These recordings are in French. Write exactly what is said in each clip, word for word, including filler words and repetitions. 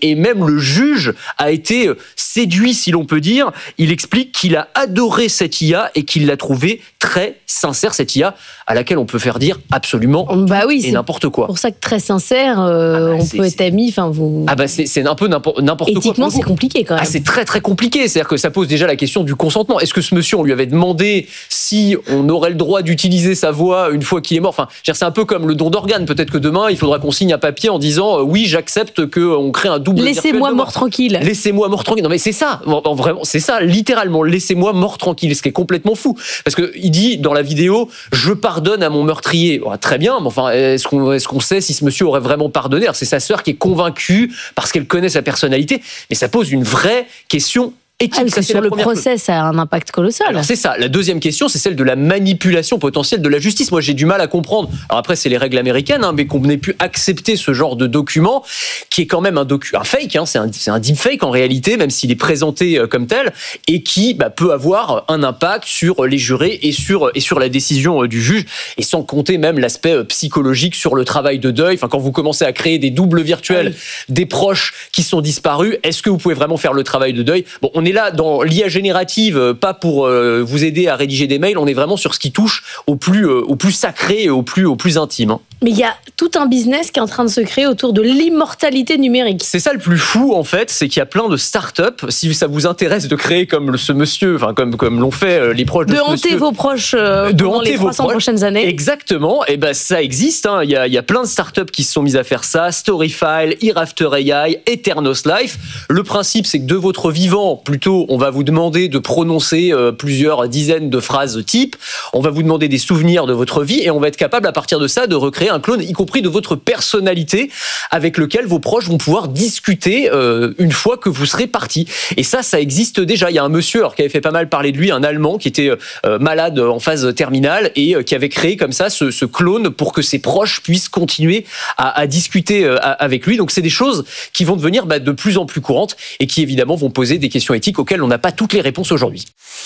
et même le juge a été séduit, si l'on peut dire. Il explique qu'il a adoré cette I A et qu'il l'a trouvée très sincère, cette I A, à laquelle on peut faire dire absolument bah oui, et n'importe quoi. C'est pour ça que très sincère, euh, ah bah, on peut être amis. Enfin, vous. Ah bah c'est, c'est un peu n'importe, n'importe quoi. Éthiquement, c'est compliqué quand même. Ah, c'est très très compliqué. C'est-à-dire que ça pose déjà la question du consentement. Est-ce que ce monsieur, on lui avait demandé si on aurait le droit d'utiliser sa voix une fois qu'il est mort? Enfin, c'est un peu comme le don d'organes. Peut-être que demain, il faudra qu'on signe un papier en disant euh, oui, j'accepte qu'on crée un double. Laissez-moi mort tranquille. Laissez-moi mort tranquille. Non mais c'est ça, vraiment, c'est ça, littéralement. Laissez-moi mort tranquille. Ce qui est complètement fou, parce que il dit dans la vidéo, je pardonne à mon meurtrier. Bon, très bien, mais enfin, est-ce qu'on, est-ce qu'on sait si ce monsieur aurait vraiment pardonné? Alors, c'est sa sœur qui est convaincue parce qu'elle connaît sa personnalité, mais ça pose une vraie question éthique. Ah, parce que sur le procès, ça a un impact colossal. Alors c'est ça. La deuxième question, c'est celle de la manipulation potentielle de la justice. Moi, j'ai du mal à comprendre. Alors après, c'est les règles américaines, hein, mais qu'on ait pu accepter ce genre de document, qui est quand même un docu, un fake. Hein, c'est un, c'est un deepfake en réalité, même s'il est présenté euh, comme tel, et qui bah, peut avoir un impact sur les jurés et sur et sur la décision euh, du juge, et sans compter même l'aspect euh, psychologique sur le travail de deuil. Enfin, quand vous commencez à créer des doubles virtuels, oui. des proches qui sont disparus, est-ce que vous pouvez vraiment faire le travail de deuil? Bon, on est là dans l'I A générative, pas pour euh, vous aider à rédiger des mails, on est vraiment sur ce qui touche au plus, euh, au plus sacré et au plus, au plus intime. Hein. Mais il y a tout un business qui est en train de se créer autour de l'immortalité numérique. C'est ça le plus fou en fait, c'est qu'il y a plein de start-up, si ça vous intéresse de créer comme ce monsieur, enfin comme, comme l'ont fait euh, les proches de, de ce hanter monsieur, vos proches euh, de pendant hanter les trois cents proches. prochaines années. Exactement, et ben ça existe, hein. il, y a, il y a plein de start-up qui se sont mises à faire ça, Storyfile, Hereafter A I, Eternos Life. Le principe c'est que de votre vivant, plutôt on va vous demander de prononcer euh, plusieurs dizaines de phrases type, on va vous demander des souvenirs de votre vie et on va être capable à partir de ça de recréer un clone, y compris de votre personnalité, avec lequel vos proches vont pouvoir discuter euh, une fois que vous serez parti. Et ça, ça existe déjà. Il y a un monsieur alors, qui avait fait pas mal parler de lui, un Allemand qui était euh, malade en phase terminale et euh, qui avait créé comme ça ce, ce clone pour que ses proches puissent continuer à, à discuter euh, avec lui. Donc c'est des choses qui vont devenir bah, de plus en plus courantes et qui évidemment vont poser des questions éthiques auxquelles on n'a pas toutes les réponses aujourd'hui.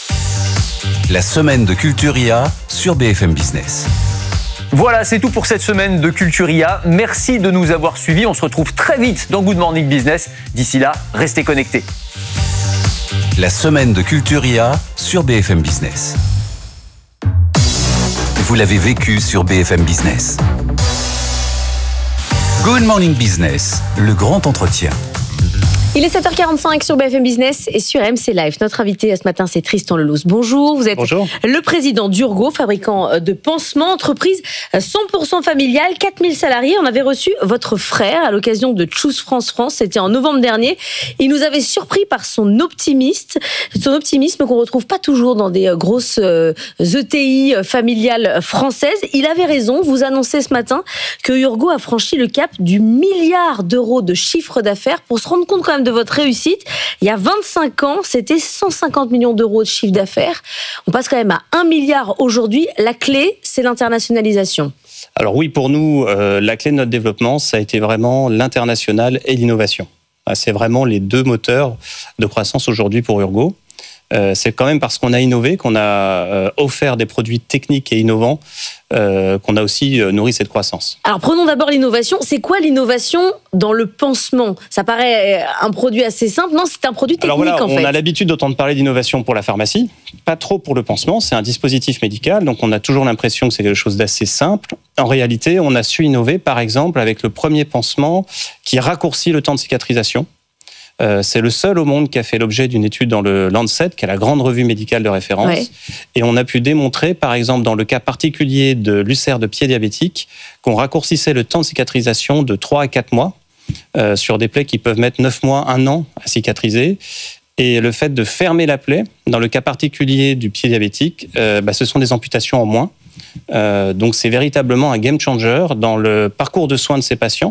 La semaine de Culture I A sur B F M Business. Voilà, c'est tout pour cette semaine de Culture I A. Merci de nous avoir suivis. On se retrouve très vite dans Good Morning Business. D'ici là, restez connectés. La semaine de Culture I A sur B F M Business. Vous l'avez vécu sur B F M Business. Good Morning Business, le grand entretien. Il est sept heures quarante-cinq sur B F M Business et sur M C Live. Notre invité ce matin, c'est Tristan Lelousse. Bonjour, vous êtes Bonjour. Le président d'Urgo, fabricant de pansements, entreprise cent pour cent familiale, quatre mille salariés. On avait reçu votre frère à l'occasion de Choose France France, c'était en novembre dernier. Il nous avait surpris par son optimisme, son optimisme qu'on retrouve pas toujours dans des grosses E T I familiales françaises. Il avait raison, vous annoncez ce matin que Urgo a franchi le cap du milliard d'euros de chiffre d'affaires. Pour se rendre compte quand même de votre réussite, il y a vingt-cinq ans, c'était cent cinquante millions d'euros de chiffre d'affaires. On passe quand même à un milliard aujourd'hui. La clé, c'est l'internationalisation. Alors oui, pour nous, euh, la clé de notre développement, ça a été vraiment l'international et l'innovation. C'est vraiment les deux moteurs de croissance aujourd'hui pour Urgo. Euh, c'est quand même parce qu'on a innové, qu'on a euh, offert des produits techniques et innovants, euh, qu'on a aussi euh, nourri cette croissance. Alors prenons d'abord l'innovation. C'est quoi l'innovation dans le pansement? Ça paraît un produit assez simple. Non, c'est un produit technique. Alors voilà, en fait. On a l'habitude d'entendre parler d'innovation pour la pharmacie, pas trop pour le pansement. C'est un dispositif médical, donc on a toujours l'impression que c'est quelque chose d'assez simple. En réalité, on a su innover, par exemple, avec le premier pansement qui raccourcit le temps de cicatrisation. Euh, c'est le seul au monde qui a fait l'objet d'une étude dans le Lancet, qui est la grande revue médicale de référence. Ouais. Et on a pu démontrer, par exemple, dans le cas particulier de l'ulcère de pied diabétique, qu'on raccourcissait le temps de cicatrisation de trois à quatre mois euh, sur des plaies qui peuvent mettre neuf mois, un an à cicatriser. Et le fait de fermer la plaie, dans le cas particulier du pied diabétique, euh, bah, ce sont des amputations en moins. Euh, donc c'est véritablement un game changer dans le parcours de soins de ces patients.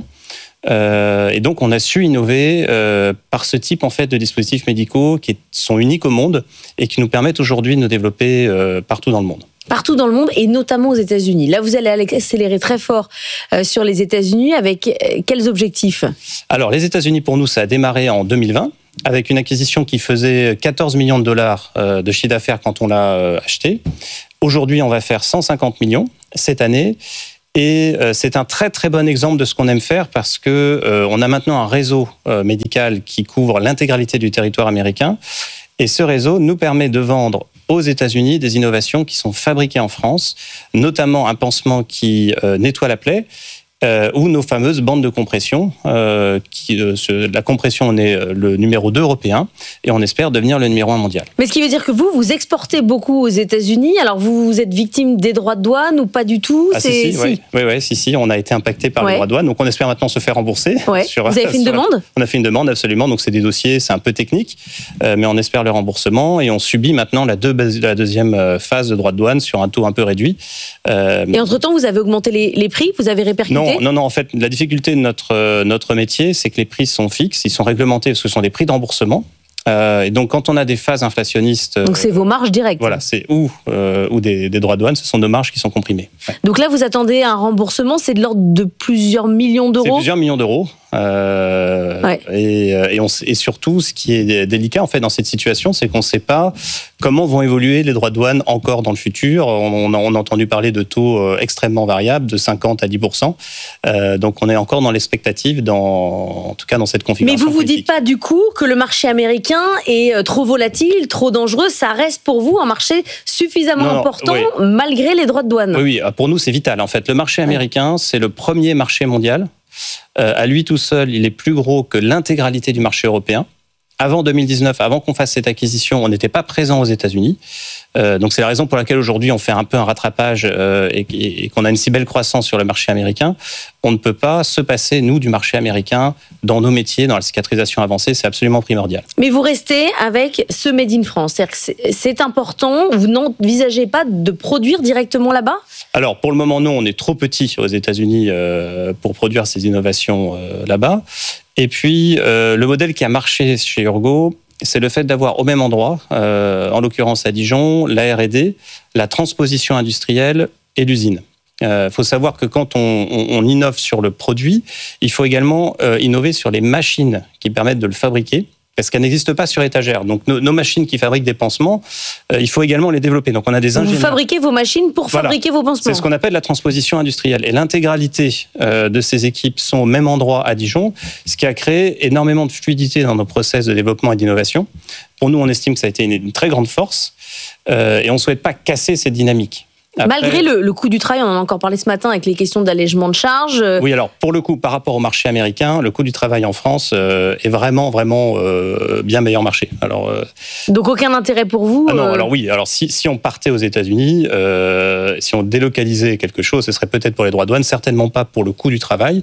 Euh, et donc, on a su innover euh, par ce type en fait de dispositifs médicaux qui sont uniques au monde et qui nous permettent aujourd'hui de nous développer euh, partout dans le monde. Partout dans le monde et notamment aux États-Unis. Là, vous allez accélérer très fort euh, sur les États-Unis avec euh, quels objectifs? Alors, les États-Unis, pour nous, ça a démarré en deux mille vingt avec une acquisition qui faisait quatorze millions de dollars euh, de chiffre d'affaires quand on l'a euh, acheté. Aujourd'hui, on va faire cent cinquante millions cette année. Et euh, c'est un très très bon exemple de ce qu'on aime faire parce que euh, on a maintenant un réseau euh, médical qui couvre l'intégralité du territoire américain. Et ce réseau nous permet de vendre aux États-Unis des innovations qui sont fabriquées en France, notamment un pansement qui euh, nettoie la plaie. Euh, ou nos fameuses bandes de compression. Euh, qui, euh, ce, la compression, on est le numéro deux européen et on espère devenir le numéro un mondial. Mais ce qui veut dire que vous, vous exportez beaucoup aux États-Unis. Alors vous êtes victime des droits de douane ou pas du tout? Ah, si, si, oui, oui, oui, si, si, on a été impacté par ouais. les droits de douane. Donc on espère maintenant se faire rembourser. Ouais. Sur, vous avez fait une demande la... On a fait une demande, absolument. Donc c'est des dossiers, c'est un peu technique, euh, mais on espère le remboursement et on subit maintenant la, deux, la deuxième phase de droits de douane sur un taux un peu réduit. Euh... Et entre-temps, vous avez augmenté les, les prix? Vous avez répercuté? Non, non, non. En fait, la difficulté de notre, notre métier, c'est que les prix sont fixes, ils sont réglementés parce que ce sont des prix de remboursement. Euh, et donc, quand on a des phases inflationnistes... Donc, c'est vos marges directes. Voilà, c'est ou, euh, ou des, des droits de douane, ce sont nos marges qui sont comprimées. Ouais. Donc là, vous attendez un remboursement, c'est de l'ordre de plusieurs millions d'euros? C'est plusieurs millions d'euros. Euh, ouais. et, et, on, et surtout, ce qui est délicat en fait dans cette situation, c'est qu'on ne sait pas comment vont évoluer les droits de douane encore dans le futur. On, on, a, on a entendu parler de taux extrêmement variables, de cinquante à dix pour cent. Euh, donc, on est encore dans l'expectative, dans, en tout cas dans cette configuration. Mais vous ne vous politique. dites pas du coup que le marché américain est trop volatile, trop dangereux? Ça reste pour vous un marché suffisamment non, important oui. malgré les droits de douane? Oui, oui, pour nous, c'est vital. En fait, le marché américain, c'est le premier marché mondial. Euh, à lui tout seul, il est plus gros que l'intégralité du marché européen. Avant deux mille dix-neuf, avant qu'on fasse cette acquisition, on n'était pas présent aux États-Unis. Euh, donc c'est la raison pour laquelle aujourd'hui on fait un peu un rattrapage euh, et, et, et qu'on a une si belle croissance sur le marché américain. On ne peut pas se passer, nous, du marché américain dans nos métiers, dans la cicatrisation avancée, c'est absolument primordial. Mais vous restez avec ce Made in France, c'est-à-dire que c'est, c'est important, vous n'envisagez pas de produire directement là-bas? Alors pour le moment, non, on est trop petit aux États-Unis euh, pour produire ces innovations euh, là-bas. Et puis, euh, le modèle qui a marché chez Urgo, c'est le fait d'avoir au même endroit, euh, en l'occurrence à Dijon, la R et D, la transposition industrielle et l'usine. Il euh, faut savoir que quand on, on, on innove sur le produit, il faut également euh, innover sur les machines qui permettent de le fabriquer, parce qu'elles n'existent pas sur étagère. Donc nos, nos machines qui fabriquent des pansements, euh, il faut également les développer. Donc on a des ingénieurs. Vous fabriquez vos machines pour voilà. fabriquer vos pansements. C'est ce qu'on appelle la transposition industrielle. Et l'intégralité euh, de ces équipes sont au même endroit à Dijon, ce qui a créé énormément de fluidité dans nos process de développement et d'innovation. Pour nous, on estime que ça a été une, une très grande force euh, et on ne souhaite pas casser cette dynamique. Après, malgré le, le coût du travail, on en a encore parlé ce matin avec les questions d'allègement de charges. Oui, alors pour le coup, par rapport au marché américain, le coût du travail en France euh, est vraiment, vraiment euh, bien meilleur marché. Alors, euh... Donc aucun intérêt pour vous? Ah non, euh... alors oui, alors si, si on partait aux États-Unis, euh, si on délocalisait quelque chose, ce serait peut-être pour les droits de douane, certainement pas pour le coût du travail,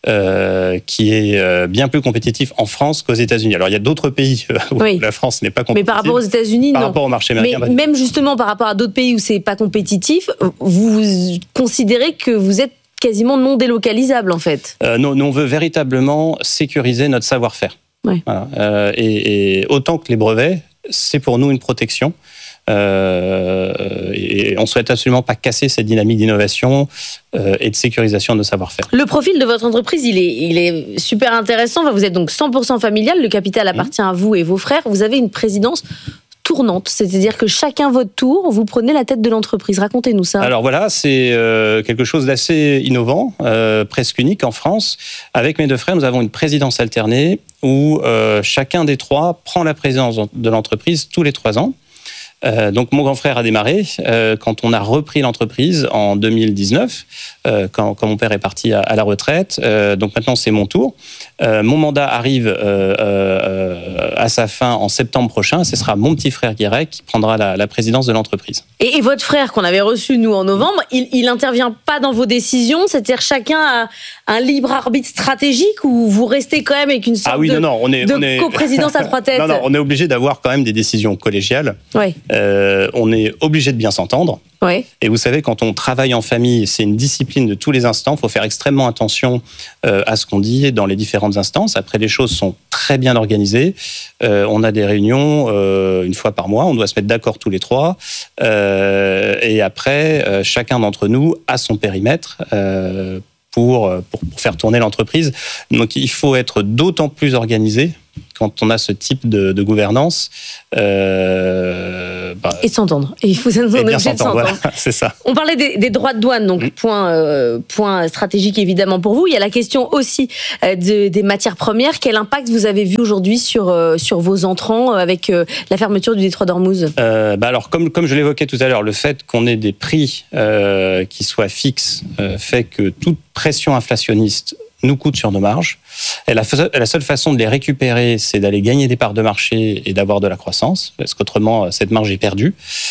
euh, qui est bien plus compétitif en France qu'aux États-Unis. Alors il y a d'autres pays où oui. la France n'est pas compétitive. Mais par rapport aux États-Unis, par non. Par rapport au marché américain. Mais même justement par rapport à d'autres pays où c'est pas compétitif, vous considérez que vous êtes quasiment non délocalisable en fait? euh, non, nous, on veut véritablement sécuriser notre savoir-faire. Ouais. Voilà. Euh, et, et autant que les brevets, c'est pour nous une protection. Euh, et on ne souhaite absolument pas casser cette dynamique d'innovation euh, et de sécurisation de nos savoir-faire. Le profil de votre entreprise, il est, il est super intéressant. Vous êtes donc cent pour cent familial, le capital appartient mmh. à vous et vos frères. Vous avez une présidence tournante, c'est-à-dire que chacun votre tour, vous prenez la tête de l'entreprise. Racontez-nous ça. Alors voilà, c'est euh, quelque chose d'assez innovant, euh, presque unique en France. Avec mes deux frères, nous avons une présidence alternée où euh, chacun des trois prend la présidence de l'entreprise tous les trois ans. Euh, donc mon grand frère a démarré euh, quand on a repris l'entreprise en deux mille dix-neuf, euh, quand, quand mon père est parti à, à la retraite. Euh, donc maintenant c'est mon tour. Euh, mon mandat arrive euh, euh, à sa fin en septembre prochain. Ce sera mon petit frère Guirec qui prendra la, la présidence de l'entreprise. Et, et votre frère qu'on avait reçu nous en novembre, il, il intervient pas dans vos décisions, c'est-à-dire chacun a un libre arbitre stratégique ou vous restez quand même avec une sorte ah oui, de, non, non, on est, de on est... coprésidence à trois têtes? Non, non, on est obligé d'avoir quand même des décisions collégiales. Ouais. Euh, on est obligé de bien s'entendre. Ouais. Et vous savez, quand on travaille en famille, c'est une discipline de tous les instants. Il faut faire extrêmement attention euh, à ce qu'on dit dans les différentes instances. Après, les choses sont très bien organisées. Euh, on a des réunions euh, une fois par mois. On doit se mettre d'accord tous les trois. Euh, et après, euh, chacun d'entre nous a son périmètre euh, pour, pour, pour faire tourner l'entreprise. Donc, il faut être d'autant plus organisé quand on a ce type de, de gouvernance, euh, bah, et s'entendre. Et il faut on est obligé de s'entendre. Voilà, c'est ça. On parlait des, des droits de douane, donc mmh. point, euh, point stratégique évidemment pour vous. Il y a la question aussi euh, de, des matières premières. Quel impact vous avez vu aujourd'hui sur, euh, sur vos entrants euh, avec euh, la fermeture du détroit d'Ormuz ? euh, bah alors, comme, comme je l'évoquais tout à l'heure, le fait qu'on ait des prix euh, qui soient fixes euh, fait que toute pression inflationniste nous coûte sur nos marges. Et la, la seule façon de les récupérer, c'est d'aller gagner des parts de marché et d'avoir de la croissance, parce qu'autrement, cette marge est perdue.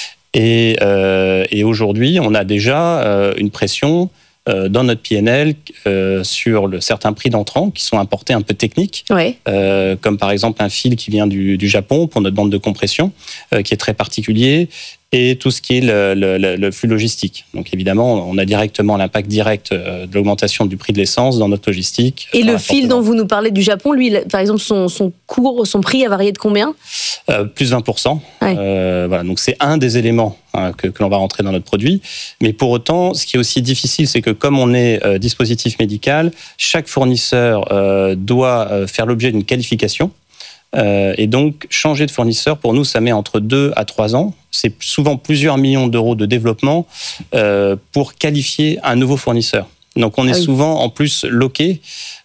Et, euh, et aujourd'hui, on a déjà euh, une pression euh, dans notre P and L euh, sur le, certains prix d'entrants qui sont importés un peu techniques, ouais. euh, comme par exemple un fil qui vient du, du Japon pour notre bande de compression, euh, qui est très particulier, et tout ce qui est le, le, le flux logistique. Donc évidemment, on a directement l'impact direct de l'augmentation du prix de l'essence dans notre logistique. Et le fil dont vous nous parlez du Japon, lui, par exemple, son, son cours, son prix a varié de combien ? euh, Plus vingt pour cent. Ouais. Euh, voilà, donc c'est un des éléments hein, que, que l'on va rentrer dans notre produit. Mais pour autant, ce qui est aussi difficile, c'est que comme on est euh, dispositif médical, chaque fournisseur euh, doit euh, faire l'objet d'une qualification. Euh, et donc, changer de fournisseur, pour nous, ça met entre deux à trois ans. C'est souvent plusieurs millions d'euros de développement euh, pour qualifier un nouveau fournisseur. Donc, on est ah oui. souvent, en plus, loqué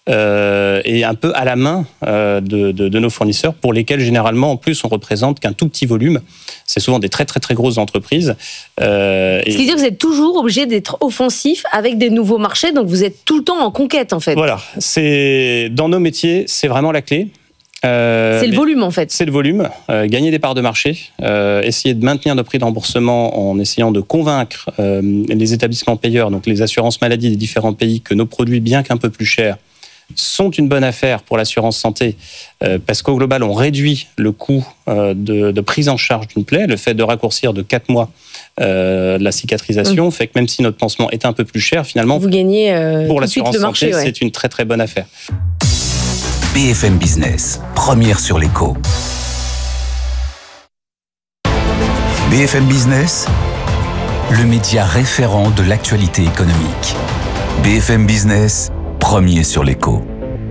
euh, et un peu à la main euh, de, de, de nos fournisseurs, pour lesquels, généralement, en plus, on représente qu'un tout petit volume. C'est souvent des très, très, très grosses entreprises. Euh, Ce qui veut dire que vous êtes toujours obligé d'être offensif avec des nouveaux marchés, donc vous êtes tout le temps en conquête, en fait. Voilà. C'est, dans nos métiers, c'est vraiment la clé. Euh, c'est le volume en fait. C'est le volume. Euh, gagner des parts de marché, euh, essayer de maintenir nos prix de remboursement en essayant de convaincre euh, les établissements payeurs, donc les assurances maladie des différents pays, que nos produits, bien qu'un peu plus chers, sont une bonne affaire pour l'assurance santé, euh, parce qu'au global, on réduit le coût euh, de, de prise en charge d'une plaie. Le fait de raccourcir de quatre mois euh, la cicatrisation mmh. fait que même si notre pansement est un peu plus cher, finalement, vous gagnez euh, pour l'assurance santé, marché, ouais. c'est une très très bonne affaire. B F M Business, première sur l'écho. B F M Business, le média référent de l'actualité économique. B F M Business, premier sur l'écho.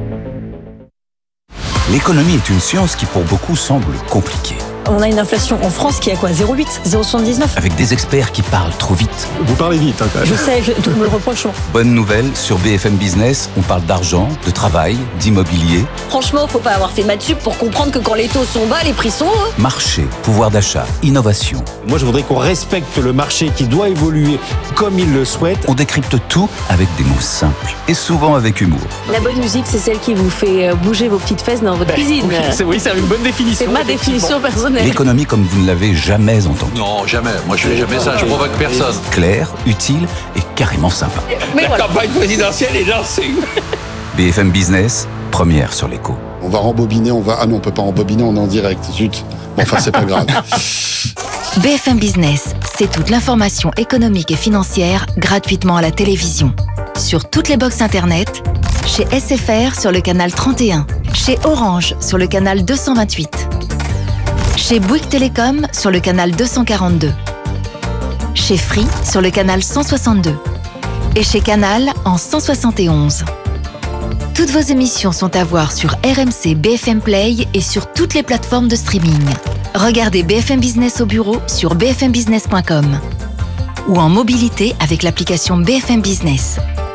L'économie est une science qui pour beaucoup semble compliquée. On a une inflation en France qui est à quoi zéro virgule huit, zéro virgule soixante-dix-neuf. Avec des experts qui parlent trop vite. Vous parlez vite, hein, quand même. Je sais, je, tout me le reproche. Bonne nouvelle, sur B F M Business, on parle d'argent, de travail, d'immobilier. Franchement, faut pas avoir fait maths sup pour comprendre que quand les taux sont bas, les prix sont hauts. Marché, pouvoir d'achat, innovation. Moi, je voudrais qu'on respecte le marché qui doit évoluer comme il le souhaite. On décrypte tout avec des mots simples et souvent avec humour. La bonne musique, c'est celle qui vous fait bouger vos petites fesses dans votre cuisine. Oui, c'est, oui, c'est une bonne définition. C'est ma définition personnelle. L'économie comme vous ne l'avez jamais entendue. Non, jamais. Moi, je fais jamais ça. Je provoque personne. Claire, utile et carrément sympa. Mais La voilà. campagne présidentielle est lancée. B F M Business, première sur l'écho. On va rembobiner, on va... Ah non, on peut pas rembobiner, on est en direct. Zut. Bon, enfin, c'est pas grave. B F M Business, c'est toute l'information économique et financière gratuitement à la télévision. Sur toutes les box internet, chez S F R sur le canal trente et un, chez Orange sur le canal deux cent vingt-huit, chez Bouygues Télécom sur le canal deux cent quarante-deux, chez Free sur le canal cent soixante-deux et chez Canal en cent soixante et onze. Toutes vos émissions sont à voir sur R M C B F M Play et sur toutes les plateformes de streaming. Regardez B F M Business au bureau sur b f m business point com ou en mobilité avec l'application B F M Business.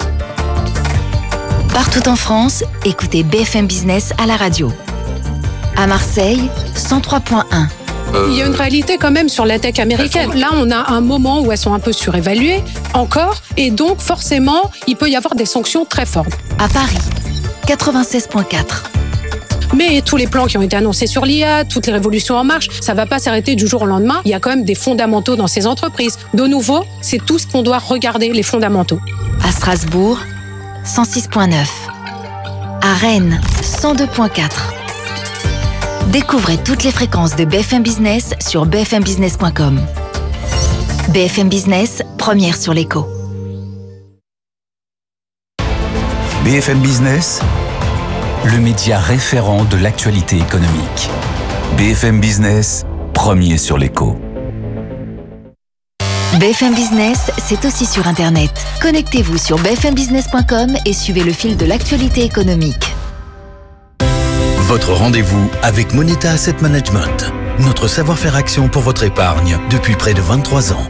Partout en France, écoutez B F M Business à la radio. À Marseille, cent trois point un. Euh... Il y a une réalité quand même sur la tech américaine. Là, on a un moment où elles sont un peu surévaluées, encore, et donc forcément, il peut y avoir des sanctions très fortes. À Paris, quatre-vingt-seize point quatre. Mais tous les plans qui ont été annoncés sur l'I A, toutes les révolutions en marche, ça ne va pas s'arrêter du jour au lendemain. Il y a quand même des fondamentaux dans ces entreprises. De nouveau, c'est tout ce qu'on doit regarder, les fondamentaux. À Strasbourg, cent six point neuf. À Rennes, cent deux point quatre. Découvrez toutes les fréquences de B F M Business sur b f m business point com. B F M Business, première sur l'écho. B F M Business, le média référent de l'actualité économique. B F M Business, premier sur l'écho. B F M Business, c'est aussi sur Internet. Connectez-vous sur b f m business point com et suivez le fil de l'actualité économique. Votre rendez-vous avec Moneta Asset Management. notre savoir-faire action pour votre épargne depuis près de vingt-trois ans.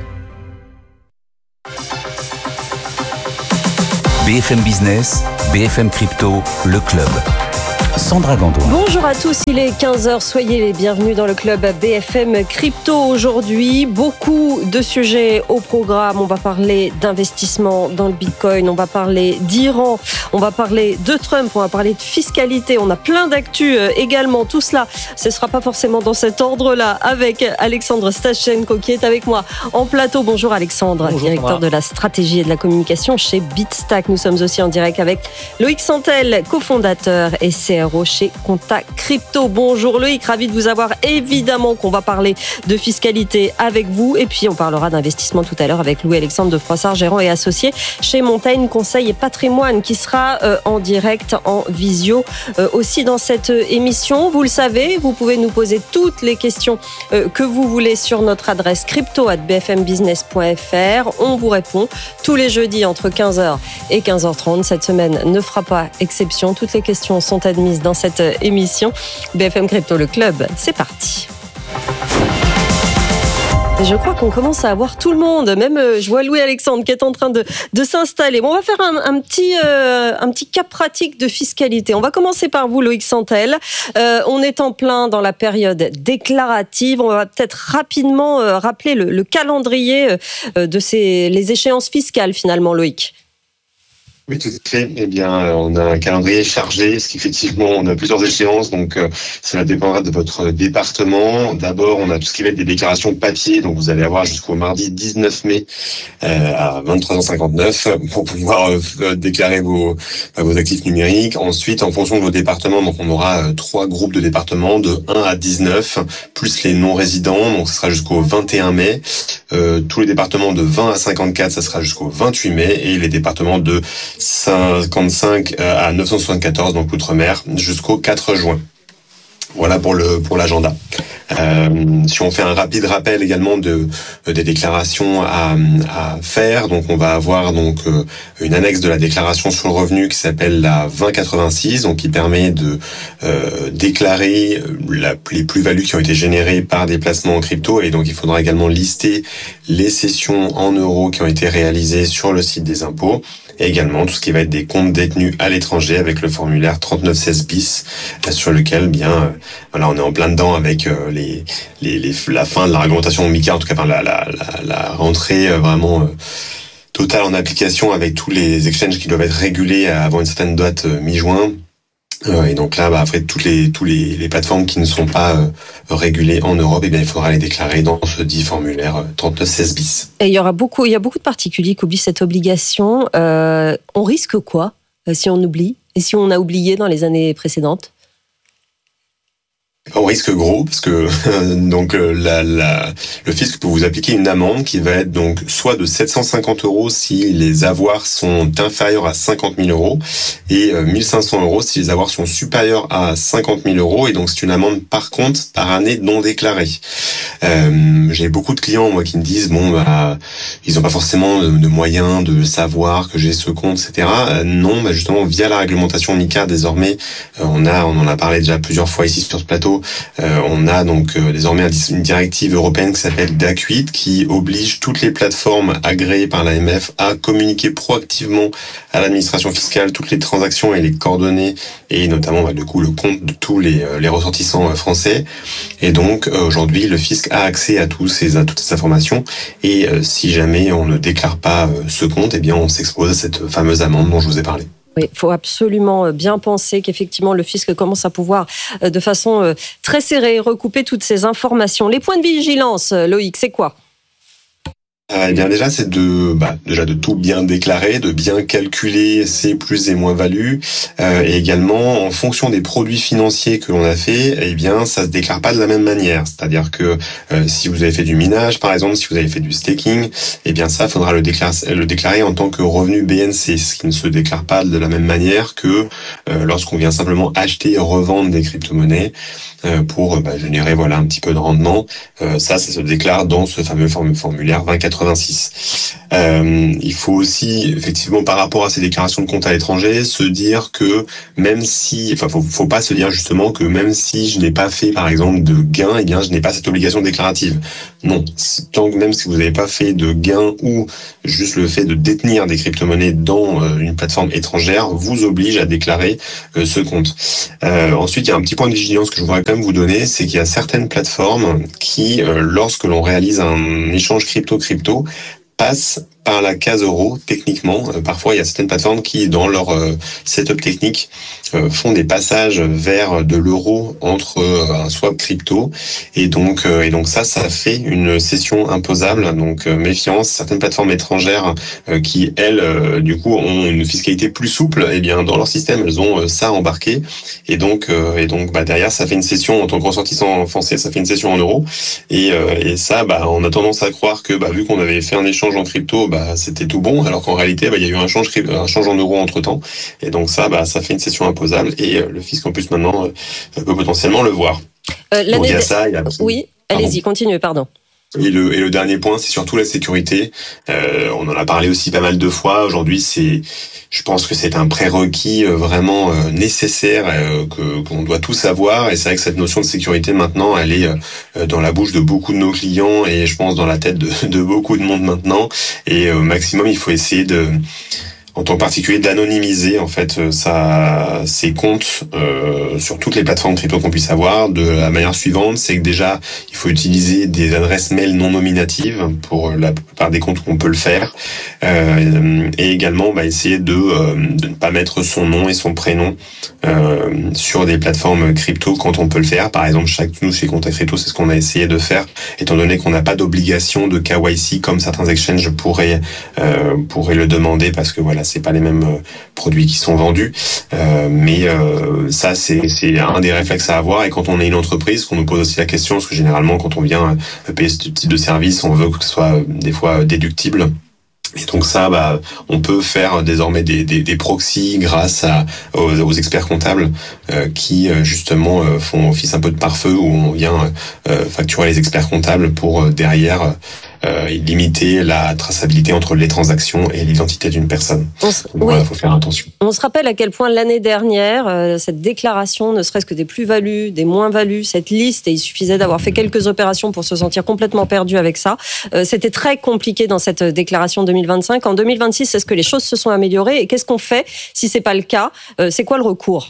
B F M Business, B F M Crypto, le club. Sandra Gandoin. Bonjour à tous, il est quinze heures, soyez les bienvenus dans le club B F M Crypto aujourd'hui. Beaucoup de sujets au programme, on va parler d'investissement dans le Bitcoin, on va parler d'Iran, on va parler de Trump, on va parler de fiscalité, on a plein d'actu également. Tout cela, ce ne sera pas forcément dans cet ordre-là avec Alexandre Stachenko qui est avec moi en plateau. Bonjour Alexandre, Bonjour, directeur Sandra. de la stratégie et de la communication chez Bitstack. Nous sommes aussi en direct avec Loïc Santel, cofondateur et C R O chez Conta Crypto. Bonjour Loïc, ravi de vous avoir. Évidemment qu'on va parler de fiscalité avec vous et puis on parlera d'investissement tout à l'heure avec Louis-Alexandre de Froissart, gérant et associé chez Montaigne Conseil et Patrimoine qui sera euh, en direct, en visio euh, aussi dans cette émission. Vous le savez, vous pouvez nous poser toutes les questions euh, que vous voulez sur notre adresse crypto arobase b f m business point f r. On vous répond tous les jeudis entre quinze heures et quinze heures trente. Cette semaine ne fera pas exception. Toutes les questions sont admises dans cette émission. B F M Crypto, le club, c'est parti. Et je crois qu'on commence à avoir tout le monde. Même, euh, je vois Louis-Alexandre qui est en train de, de s'installer. Bon, on va faire un, un, petit, euh, un petit cas pratique de fiscalité. On va commencer par vous, Loïc Santel. Euh, on est en plein dans la période déclarative. On va peut-être rapidement euh, rappeler le, le calendrier euh, de ces, les échéances fiscales, finalement, Loïc. Oui, tout à fait. Eh bien, on a un calendrier chargé, parce qu'effectivement, on a plusieurs échéances, donc euh, cela dépendra de votre département. D'abord, on a tout ce qui va être des déclarations papier, donc vous allez avoir jusqu'au mardi dix-neuf mai euh, à vingt-trois heures cinquante-neuf pour pouvoir euh, déclarer vos, vos actifs numériques. Ensuite, en fonction de vos départements, donc on aura euh, trois groupes de départements, de un à dix-neuf, plus les non-résidents, donc ce sera jusqu'au vingt et un mai. Euh, tous les départements de vingt à cinquante-quatre, ça sera jusqu'au vingt-huit mai, et les départements de cinquante-cinq à neuf cent soixante-quatorze, donc l'outre-mer, jusqu'au quatre juin. Voilà pour le pour l'agenda. Euh, si on fait un rapide rappel également de des déclarations à, à faire, donc on va avoir donc euh, une annexe de la déclaration sur le revenu qui s'appelle la vingt quatre-vingt-six, donc qui permet de euh, déclarer la, les plus-values qui ont été générées par des placements en crypto, et donc il faudra également lister les cessions en euros qui ont été réalisées sur le site des impôts. Et également tout ce qui va être des comptes détenus à l'étranger avec le formulaire trente-neuf seize bis, sur lequel bien euh, voilà, on est en plein dedans avec euh, les, les, les la fin de la réglementation MiCA, en tout cas enfin, la, la, la, la rentrée euh, vraiment euh, totale en application avec tous les exchanges qui doivent être régulés avant une certaine date euh, mi-juin. Euh, et donc là, bah, après toutes les tous les, les plateformes qui ne sont pas euh, régulées en Europe, eh bien il faudra les déclarer dans ce dit formulaire euh, trente-neuf seize bis. Et il y aura beaucoup, il y a beaucoup de particuliers qui oublient cette obligation. Euh, on risque quoi euh, si on oublie et si on a oublié dans les années précédentes? On risque gros parce que donc la, la, le fisc peut vous appliquer une amende qui va être donc soit de sept cent cinquante euros si les avoirs sont inférieurs à cinquante mille euros et mille cinq cents euros si les avoirs sont supérieurs à cinquante mille euros, et donc c'est une amende par compte par année non déclarée. Euh, j'ai beaucoup de clients moi qui me disent bon bah ils n'ont pas forcément de, de moyens de savoir que j'ai ce compte, et cetera. Euh, non, bah justement via la réglementation MiCA désormais euh, on a on en a parlé déjà plusieurs fois ici sur ce plateau. Euh, on a donc euh, désormais une directive européenne qui s'appelle D A C huit qui oblige toutes les plateformes agréées par l'A M F à communiquer proactivement à l'administration fiscale toutes les transactions et les coordonnées, et notamment bah, du coup le compte de tous les, euh, les ressortissants euh, français. Et donc euh, aujourd'hui le fisc a accès à, tous ces, à toutes ces informations, et euh, si jamais on ne déclare pas euh, ce compte, eh bien on s'expose à cette fameuse amende dont je vous ai parlé. Oui, il faut absolument bien penser qu'effectivement le fisc commence à pouvoir de façon très serrée recouper toutes ces informations. Les points de vigilance, Loïc, c'est quoi ? Euh, eh bien déjà c'est de bah, déjà de tout bien déclarer, de bien calculer ses plus et moins-values, euh, et également en fonction des produits financiers que l'on a fait, eh bien ça se déclare pas de la même manière. C'est-à-dire que euh, si vous avez fait du minage par exemple, si vous avez fait du staking, eh bien ça faudra le déclarer, le déclarer en tant que revenu B N C, ce qui ne se déclare pas de la même manière que euh, lorsqu'on vient simplement acheter et revendre des crypto-monnaies euh, pour bah, générer voilà un petit peu de rendement. Euh, ça, ça se déclare dans ce fameux formulaire vingt-quatre quatre-vingt-six. Euh, il faut aussi, effectivement, par rapport à ces déclarations de compte à l'étranger, se dire que même si, enfin, faut, faut pas se dire justement que même si je n'ai pas fait, par exemple, de gain, eh bien, je n'ai pas cette obligation déclarative. Non. Tant que même si vous n'avez pas fait de gain ou juste le fait de détenir des crypto-monnaies dans euh, une plateforme étrangère vous oblige à déclarer euh, ce compte. Euh, ensuite, il y a un petit point de vigilance que je voudrais quand même vous donner, c'est qu'il y a certaines plateformes qui, euh, lorsque l'on réalise un échange crypto-crypto, passent par la case euro, techniquement. Euh, parfois, il y a certaines plateformes qui, dans leur euh, setup technique, euh, font des passages vers de l'euro entre euh, un swap crypto. Et donc, euh, et donc ça, ça fait une cession imposable. Donc, euh, méfiance. Certaines plateformes étrangères euh, qui, elles, euh, du coup, ont une fiscalité plus souple, eh bien, dans leur système, elles ont euh, ça embarqué. Et donc, euh, et donc, bah, derrière, ça fait une cession en tant que ressortissant français, ça fait une cession en euros. Et, euh, et ça, bah, on a tendance à croire que, bah, vu qu'on avait fait un échange en crypto, bah, c'était tout bon, alors qu'en réalité, bah, il y a eu un change, un change en euros entre temps. Et donc ça, bah, ça fait une cession imposable et euh, le fisc en plus maintenant euh, peut potentiellement le voir. Euh, donc il y a ça, il y a... Oui, allez-y, continuez, pardon. Et le, et le dernier point, c'est surtout la sécurité. Euh, on en a parlé aussi pas mal de fois. Aujourd'hui, c'est, je pense que c'est un prérequis vraiment euh, nécessaire euh, que qu'on doit tous avoir. Et c'est vrai que cette notion de sécurité maintenant, elle est euh, dans la bouche de beaucoup de nos clients et je pense dans la tête de, de beaucoup de monde maintenant. Et au maximum, il faut essayer de en tant que particulier d'anonymiser en fait ça, ses comptes euh, sur toutes les plateformes crypto qu'on puisse avoir de la manière suivante, c'est que déjà il faut utiliser des adresses mail non nominatives pour la plupart des comptes où on peut le faire euh, et également bah, essayer de, euh, de ne pas mettre son nom et son prénom euh, sur des plateformes crypto quand on peut le faire. Par exemple, chaque nous chez Contact Crypto, c'est ce qu'on a essayé de faire, étant donné qu'on n'a pas d'obligation de K Y C comme certains exchanges pourraient euh, pourraient le demander parce que voilà, c'est pas les mêmes euh, produits qui sont vendus, euh, mais euh, ça c'est c'est un des réflexes à avoir. Et quand on est une entreprise, qu'on nous pose aussi la question, parce que généralement quand on vient payer ce type de service, on veut que ce soit euh, des fois déductible. Et donc ça, bah, on peut faire désormais des, des, des proxys grâce à, aux, aux experts comptables euh, qui justement euh, font office un peu de pare-feu où on vient euh, facturer les experts comptables pour euh, derrière euh, limiter la traçabilité entre les transactions et l'identité d'une personne. On se, donc, voilà, oui. faut faire attention. On se rappelle à quel point l'année dernière, euh, cette déclaration, ne serait-ce que des plus-values, des moins-values, cette liste, et il suffisait d'avoir fait quelques opérations pour se sentir complètement perdu avec ça. Euh, c'était très compliqué dans cette déclaration deux mille vingt-cinq. En deux mille vingt-six, est-ce que les choses se sont améliorées et qu'est-ce qu'on fait si c'est pas le cas? euh, C'est quoi le recours?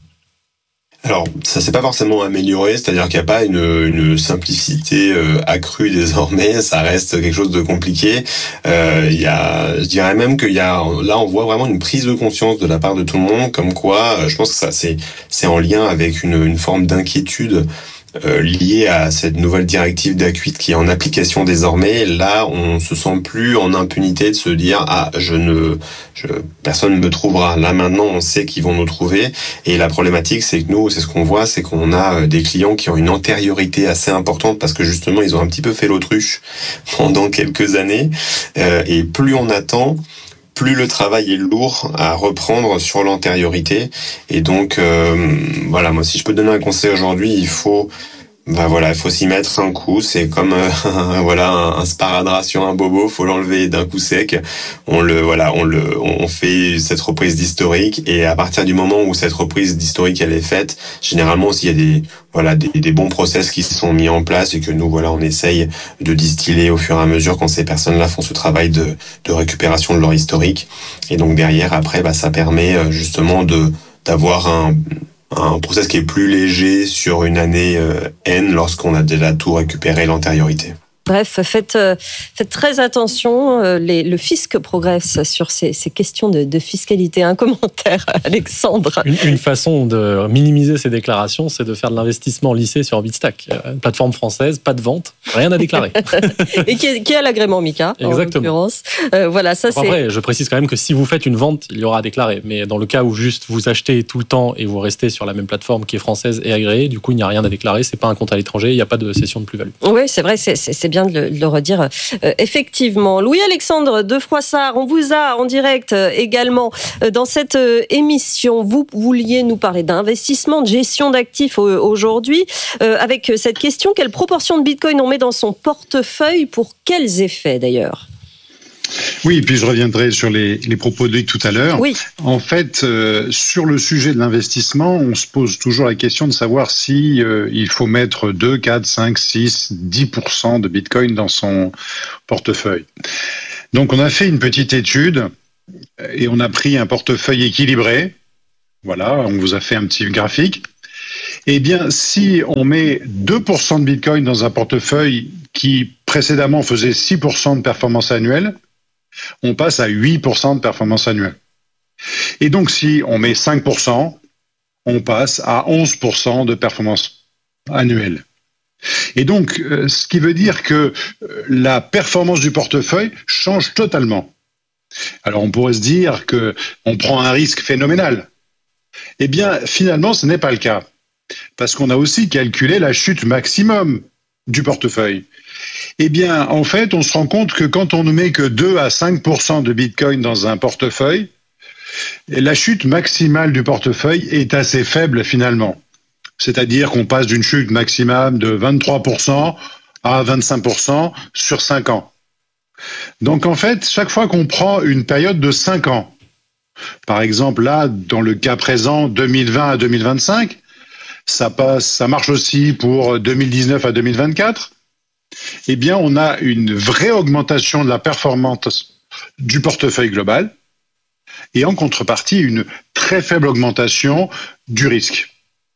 Alors, ça s'est pas forcément amélioré, c'est-à-dire qu'il n'y a pas une, une simplicité euh, accrue désormais, ça reste quelque chose de compliqué. Euh, il y a, je dirais même qu'il y a, là, on voit vraiment une prise de conscience de la part de tout le monde, comme quoi, euh, je pense que ça, c'est, c'est en lien avec une, une forme d'inquiétude Euh, lié à cette nouvelle directive d'A Q I T qui est en application désormais. Là, on se sent plus en impunité de se dire ah je ne, je, personne ne me trouvera. Là maintenant, on sait qu'ils vont nous trouver. Et la problématique, c'est que nous, c'est ce qu'on voit, c'est qu'on a des clients qui ont une antériorité assez importante parce que justement, ils ont un petit peu fait l'autruche pendant quelques années. Euh, et plus on attend, plus le travail est lourd à reprendre sur l'antériorité. Et donc, euh, voilà, moi, si je peux donner un conseil aujourd'hui, il faut, bah voilà, il faut s'y mettre un coup. C'est comme, euh, voilà, un, un sparadrap sur un bobo, faut l'enlever d'un coup sec. On le, voilà, on le, on fait cette reprise d'historique. Et à partir du moment où cette reprise d'historique elle est faite, généralement, s'il y a des, voilà, des, des bons process qui se sont mis en place et que nous, voilà, on essaye de distiller au fur et à mesure quand ces personnes-là font ce travail de, de récupération de leur historique. Et donc derrière, après, bah, ça permet justement de, d'avoir un, un process qui est plus léger sur une année euh, N lorsqu'on a déjà tout récupéré l'antériorité. Bref, faites, euh, faites très attention. Euh, les, le fisc progresse sur ces, ces questions de, de fiscalité. Un commentaire, Alexandre. Une, une façon de minimiser ces déclarations, c'est de faire de l'investissement lissé sur Bitstack. Une plateforme française, pas de vente, rien à déclarer. Et qui, qui a l'agrément Mika, exactement. En l'occurrence. Euh, voilà, ça enfin, c'est... Après, je précise quand même que si vous faites une vente, il y aura à déclarer. Mais dans le cas où juste vous achetez tout le temps et vous restez sur la même plateforme qui est française et agréée, du coup, il n'y a rien à déclarer. C'est pas un compte à l'étranger, il n'y a pas de cession de plus-value. Oui, c'est vrai, c'est, c'est, c'est bien. bien de le, de le redire euh, effectivement. Louis-Alexandre de Froissart, on vous a en direct euh, également euh, dans cette euh, émission. Vous vouliez nous parler d'investissement, de gestion d'actifs euh, aujourd'hui, euh, avec cette question, quelle proportion de Bitcoin on met dans son portefeuille, pour quels effets d'ailleurs ? Oui, et puis je reviendrai sur les, les propos de Loïc tout à l'heure. Oui. En fait, euh, sur le sujet de l'investissement, on se pose toujours la question de savoir si euh, il faut mettre deux, quatre, cinq, six, dix pour cent de Bitcoin dans son portefeuille. Donc on a fait une petite étude et on a pris un portefeuille équilibré. Voilà, on vous a fait un petit graphique. Eh bien, si on met deux pour cent de Bitcoin dans un portefeuille qui précédemment faisait six pour cent de performance annuelle, on passe à huit pour cent de performance annuelle. Et donc, si on met cinq pour cent, on passe à onze pour cent de performance annuelle. Et donc, ce qui veut dire que la performance du portefeuille change totalement. Alors, on pourrait se dire qu'on prend un risque phénoménal. Eh bien, finalement, ce n'est pas le cas. Parce qu'on a aussi calculé la chute maximum du portefeuille. Eh bien, en fait, on se rend compte que quand on ne met que deux à cinq pour cent de Bitcoin dans un portefeuille, la chute maximale du portefeuille est assez faible finalement. C'est-à-dire qu'on passe d'une chute maximale de vingt-trois pour cent à vingt-cinq pour cent sur cinq ans. Donc en fait, chaque fois qu'on prend une période de cinq ans, par exemple là, dans le cas présent, deux mille vingt à deux mille vingt-cinq, ça passe, ça marche aussi pour deux mille dix-neuf à deux mille vingt-quatre, eh bien, on a une vraie augmentation de la performance du portefeuille global et en contrepartie, une très faible augmentation du risque.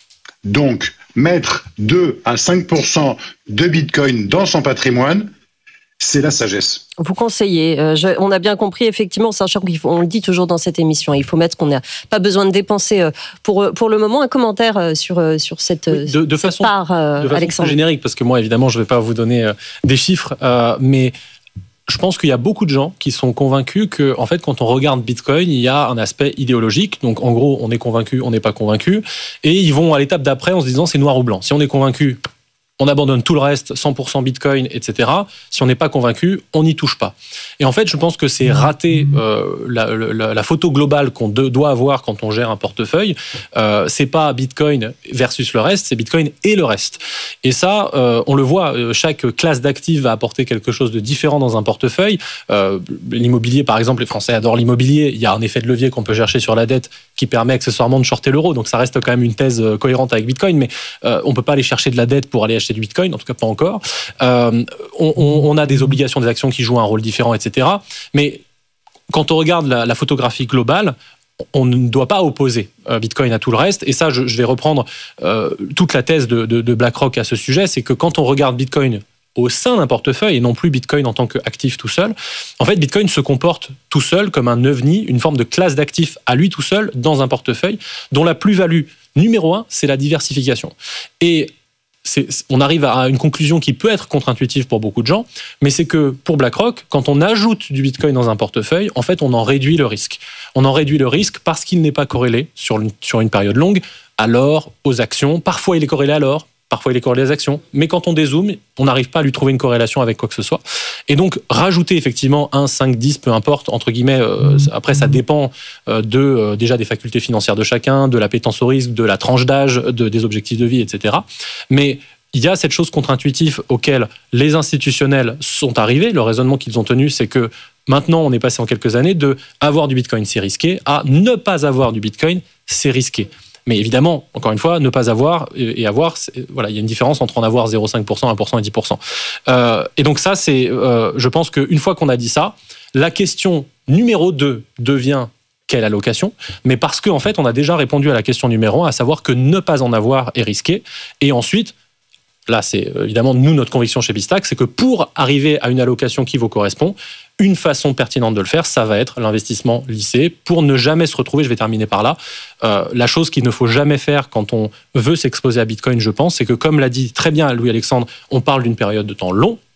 Donc, mettre deux à cinq pour cent de Bitcoin dans son patrimoine, c'est la sagesse. Vous conseillez, euh, je, on a bien compris effectivement, sachant qu'on le dit toujours dans cette émission, il faut mettre qu'on n'a pas besoin de dépenser euh, pour, pour le moment. Un commentaire euh, sur, euh, sur cette, oui, de, de cette façon, part, euh, de façon Alexandre. Plus générique, parce que moi évidemment je ne vais pas vous donner euh, des chiffres, euh, mais je pense qu'il y a beaucoup de gens qui sont convaincus que, en fait, quand on regarde Bitcoin, il y a un aspect idéologique. Donc, en gros, on est convaincu, on n'est pas convaincu. Et ils vont à l'étape d'après en se disant c'est noir ou blanc. Si on est convaincu, on abandonne tout le reste, cent pour cent Bitcoin, et cetera. Si on n'est pas convaincu, on n'y touche pas. Et en fait, je pense que c'est rater euh, la, la, la photo globale qu'on de, doit avoir quand on gère un portefeuille. Euh, c'est pas Bitcoin versus le reste, c'est Bitcoin et le reste. Et ça, euh, on le voit, chaque classe d'actifs va apporter quelque chose de différent dans un portefeuille. Euh, l'immobilier, par exemple, les Français adorent l'immobilier. Il y a un effet de levier qu'on peut chercher sur la dette qui permet accessoirement de shorter l'euro. Donc ça reste quand même une thèse cohérente avec Bitcoin, mais euh, on peut pas aller chercher de la dette pour aller acheter du Bitcoin, en tout cas pas encore. Euh, on, on a des obligations, des actions qui jouent un rôle différent, et cetera. Mais quand on regarde la, la photographie globale, on ne doit pas opposer Bitcoin à tout le reste. Et ça, je, je vais reprendre euh, toute la thèse de, de, de BlackRock à ce sujet, c'est que quand on regarde Bitcoin au sein d'un portefeuille et non plus Bitcoin en tant qu'actif tout seul, en fait, Bitcoin se comporte tout seul comme un ovni, une forme de classe d'actifs à lui tout seul dans un portefeuille dont la plus-value numéro un, c'est la diversification. Et C'est, on arrive à une conclusion qui peut être contre-intuitive pour beaucoup de gens, mais c'est que pour BlackRock, quand on ajoute du Bitcoin dans un portefeuille, en fait, on en réduit le risque. On en réduit le risque parce qu'il n'est pas corrélé sur une, sur une période longue à l'or, aux actions. Parfois, il est corrélé à l'or, parfois, il est corrélé aux actions. Mais quand on dézoome, on n'arrive pas à lui trouver une corrélation avec quoi que ce soit. Et donc, rajouter effectivement un, cinq, dix, peu importe, entre guillemets, euh, après, ça dépend euh, de, euh, déjà des facultés financières de chacun, de l'appétence au risque, de la tranche d'âge, de, des objectifs de vie, et cetera. Mais il y a cette chose contre-intuitive auquel les institutionnels sont arrivés. Le raisonnement qu'ils ont tenu, c'est que maintenant, on est passé en quelques années de avoir du Bitcoin, c'est risqué, à ne pas avoir du Bitcoin, c'est risqué. Mais évidemment, encore une fois, ne pas avoir et avoir, voilà, il y a une différence entre en avoir zéro virgule cinq pour cent, un pour cent et dix pour cent. Euh, et donc ça, c'est, euh, je pense qu'une fois qu'on a dit ça, la question numéro deux devient quelle allocation, mais parce qu'en fait, on a déjà répondu à la question numéro un, à savoir que ne pas en avoir est risqué. Et ensuite, là, c'est évidemment nous, notre conviction chez Bistack, c'est que pour arriver à une allocation qui vous correspond, une façon pertinente de le faire, ça va être l'investissement lissé pour ne jamais se retrouver, je vais terminer par là, euh, la chose qu'il ne faut jamais faire quand on veut s'exposer à Bitcoin, je pense, c'est que comme l'a dit très bien Louis-Alexandre, on parle d'une période de temps long,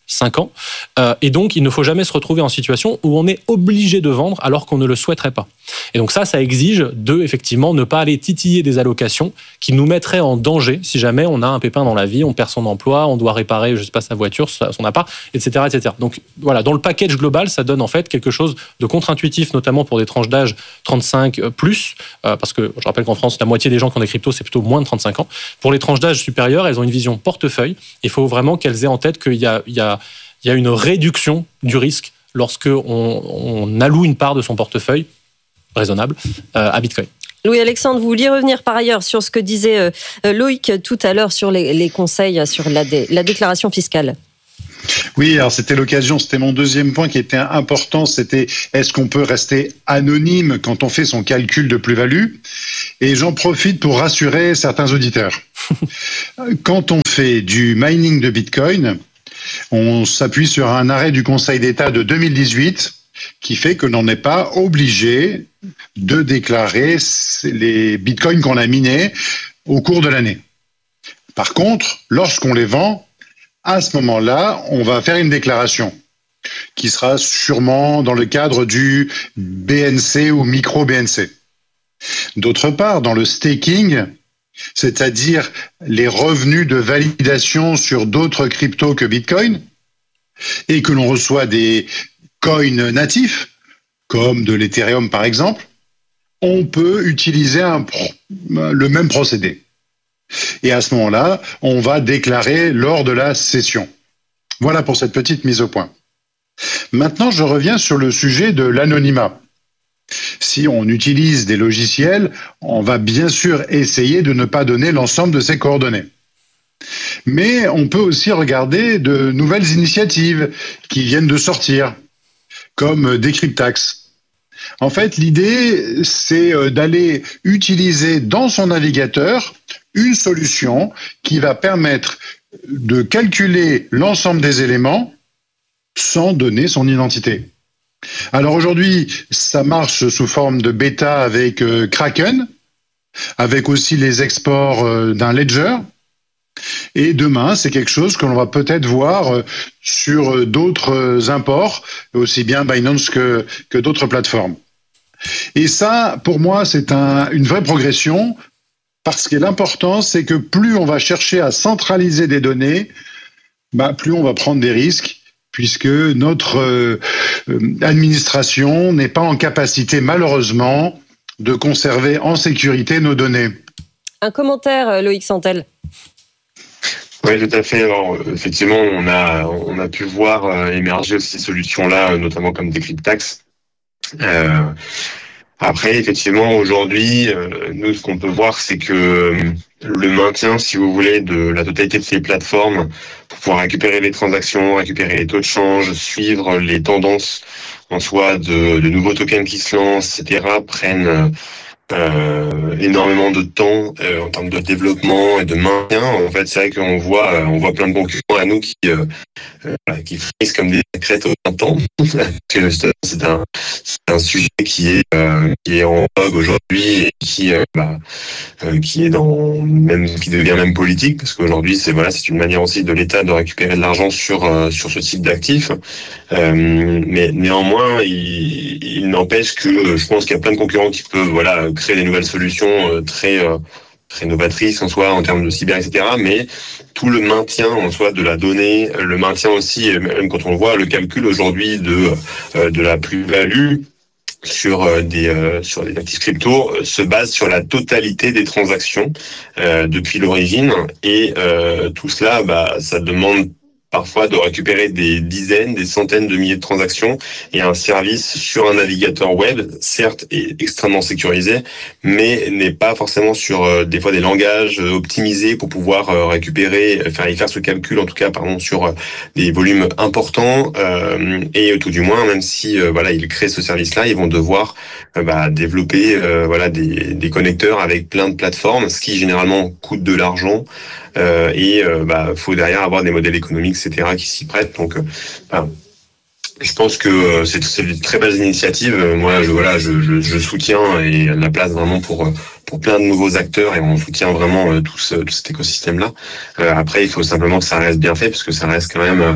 cinq ans. Euh, et donc, il ne faut jamais se retrouver en situation où on est obligé de vendre alors qu'on ne le souhaiterait pas. Et donc ça, ça exige de, effectivement, ne pas aller titiller des allocations qui nous mettraient en danger si jamais on a un pépin dans la vie, on perd son emploi, on doit réparer, je sais pas, sa voiture, son appart, et cetera, et cetera. Donc voilà, dans le package global, ça donne en fait quelque chose de contre-intuitif, notamment pour des tranches d'âge trente-cinq plus, euh, parce que je rappelle qu'en France, la moitié des gens qui ont des cryptos, c'est plutôt moins de trente-cinq ans. Pour les tranches d'âge supérieures, elles ont une vision portefeuille. Il faut vraiment qu'elles aient en tête qu'il y a, il y a, il y a une réduction du risque lorsque on, on alloue une part de son portefeuille raisonnable euh, à Bitcoin. Louis-Alexandre, vous vouliez revenir par ailleurs sur ce que disait euh, Loïc tout à l'heure sur les, les conseils sur la, dé, la déclaration fiscale. Oui, alors c'était l'occasion, c'était mon deuxième point qui était important, c'était est-ce qu'on peut rester anonyme quand on fait son calcul de plus-value ? Et j'en profite pour rassurer certains auditeurs. Quand on fait du mining de Bitcoin, on s'appuie sur un arrêt du Conseil d'État de deux mille dix-huit qui fait que l'on n'est pas obligé de déclarer les bitcoins qu'on a minés au cours de l'année. Par contre, lorsqu'on les vend, à ce moment-là, on va faire une déclaration qui sera sûrement dans le cadre du B N C ou micro-B N C. D'autre part, dans le staking, c'est-à-dire les revenus de validation sur d'autres cryptos que Bitcoin, et que l'on reçoit des coins natifs, comme de l'Ethereum par exemple, on peut utiliser un, le même procédé. Et à ce moment-là, on va déclarer lors de la session. Voilà pour cette petite mise au point. Maintenant, je reviens sur le sujet de l'anonymat. Si on utilise des logiciels, on va bien sûr essayer de ne pas donner l'ensemble de ses coordonnées. Mais on peut aussi regarder de nouvelles initiatives qui viennent de sortir, comme Decryptax. En fait, l'idée, c'est d'aller utiliser dans son navigateur une solution qui va permettre de calculer l'ensemble des éléments sans donner son identité. Alors aujourd'hui, ça marche sous forme de bêta avec euh, Kraken, avec aussi les exports euh, d'un ledger. Et demain, c'est quelque chose que l'on va peut-être voir sur d'autres imports, aussi bien Binance que, que d'autres plateformes. Et ça, pour moi, c'est un, une vraie progression, parce que l'important, c'est que plus on va chercher à centraliser des données, bah, plus on va prendre des risques, puisque notre euh, administration n'est pas en capacité, malheureusement, de conserver en sécurité nos données. Un commentaire, Loïc Santel. Oui, tout à fait. Alors, effectivement, on a on a pu voir euh, émerger aussi ces solutions-là, notamment comme Decryptax. Euh, après, effectivement, aujourd'hui, euh, nous, ce qu'on peut voir, c'est que le maintien, si vous voulez, de la totalité de ces plateformes pour pouvoir récupérer les transactions, récupérer les taux de change, suivre les tendances en soi de, de nouveaux tokens qui se lancent, et cetera, prennent Euh, énormément de temps euh, en termes de développement et de maintien. En fait, c'est vrai qu'on voit, euh, on voit plein de concurrents à nous qui, euh, euh, qui frisent comme des crêtes au printemps. c'est un, c'est un sujet qui est, euh, qui est en vogue aujourd'hui et qui, euh, bah, euh, qui est dans même, qui devient même politique, parce qu'aujourd'hui, c'est voilà, c'est une manière aussi de l'État de récupérer de l'argent sur euh, sur ce type d'actifs. Euh, mais néanmoins, il, il n'empêche que euh, je pense qu'il y a plein de concurrents qui peuvent, voilà, créer des nouvelles solutions euh, très euh, très novatrices en soi en termes de cyber, et cetera. Mais tout le maintien en soi de la donnée, le maintien aussi, même quand on voit le calcul aujourd'hui de euh, de la plus-value sur euh, des euh, sur des actifs crypto, euh, se base sur la totalité des transactions euh, depuis l'origine. Et euh, tout cela, bah, ça demande parfois de récupérer des dizaines, des centaines de milliers de transactions et un service sur un navigateur web, certes, est extrêmement sécurisé, mais n'est pas forcément sur euh, des fois des langages optimisés pour pouvoir euh, récupérer, enfin y faire ce calcul en tout cas, pardon, sur euh, des volumes importants euh, et tout du moins, même si euh, voilà ils créent ce service-là, ils vont devoir euh, bah, développer euh, voilà des, des connecteurs avec plein de plateformes, ce qui généralement coûte de l'argent. Euh, et euh, bah faut derrière avoir des modèles économiques, et cetera, qui s'y prêtent. Donc, euh, bah, je pense que euh, c'est, c'est une très belle initiative. Moi, je, voilà, je, je, je soutiens et la place vraiment pour pour plein de nouveaux acteurs et on soutient vraiment euh, tout, ce, tout cet écosystème-là. Euh, après, il faut simplement que ça reste bien fait parce que ça reste quand même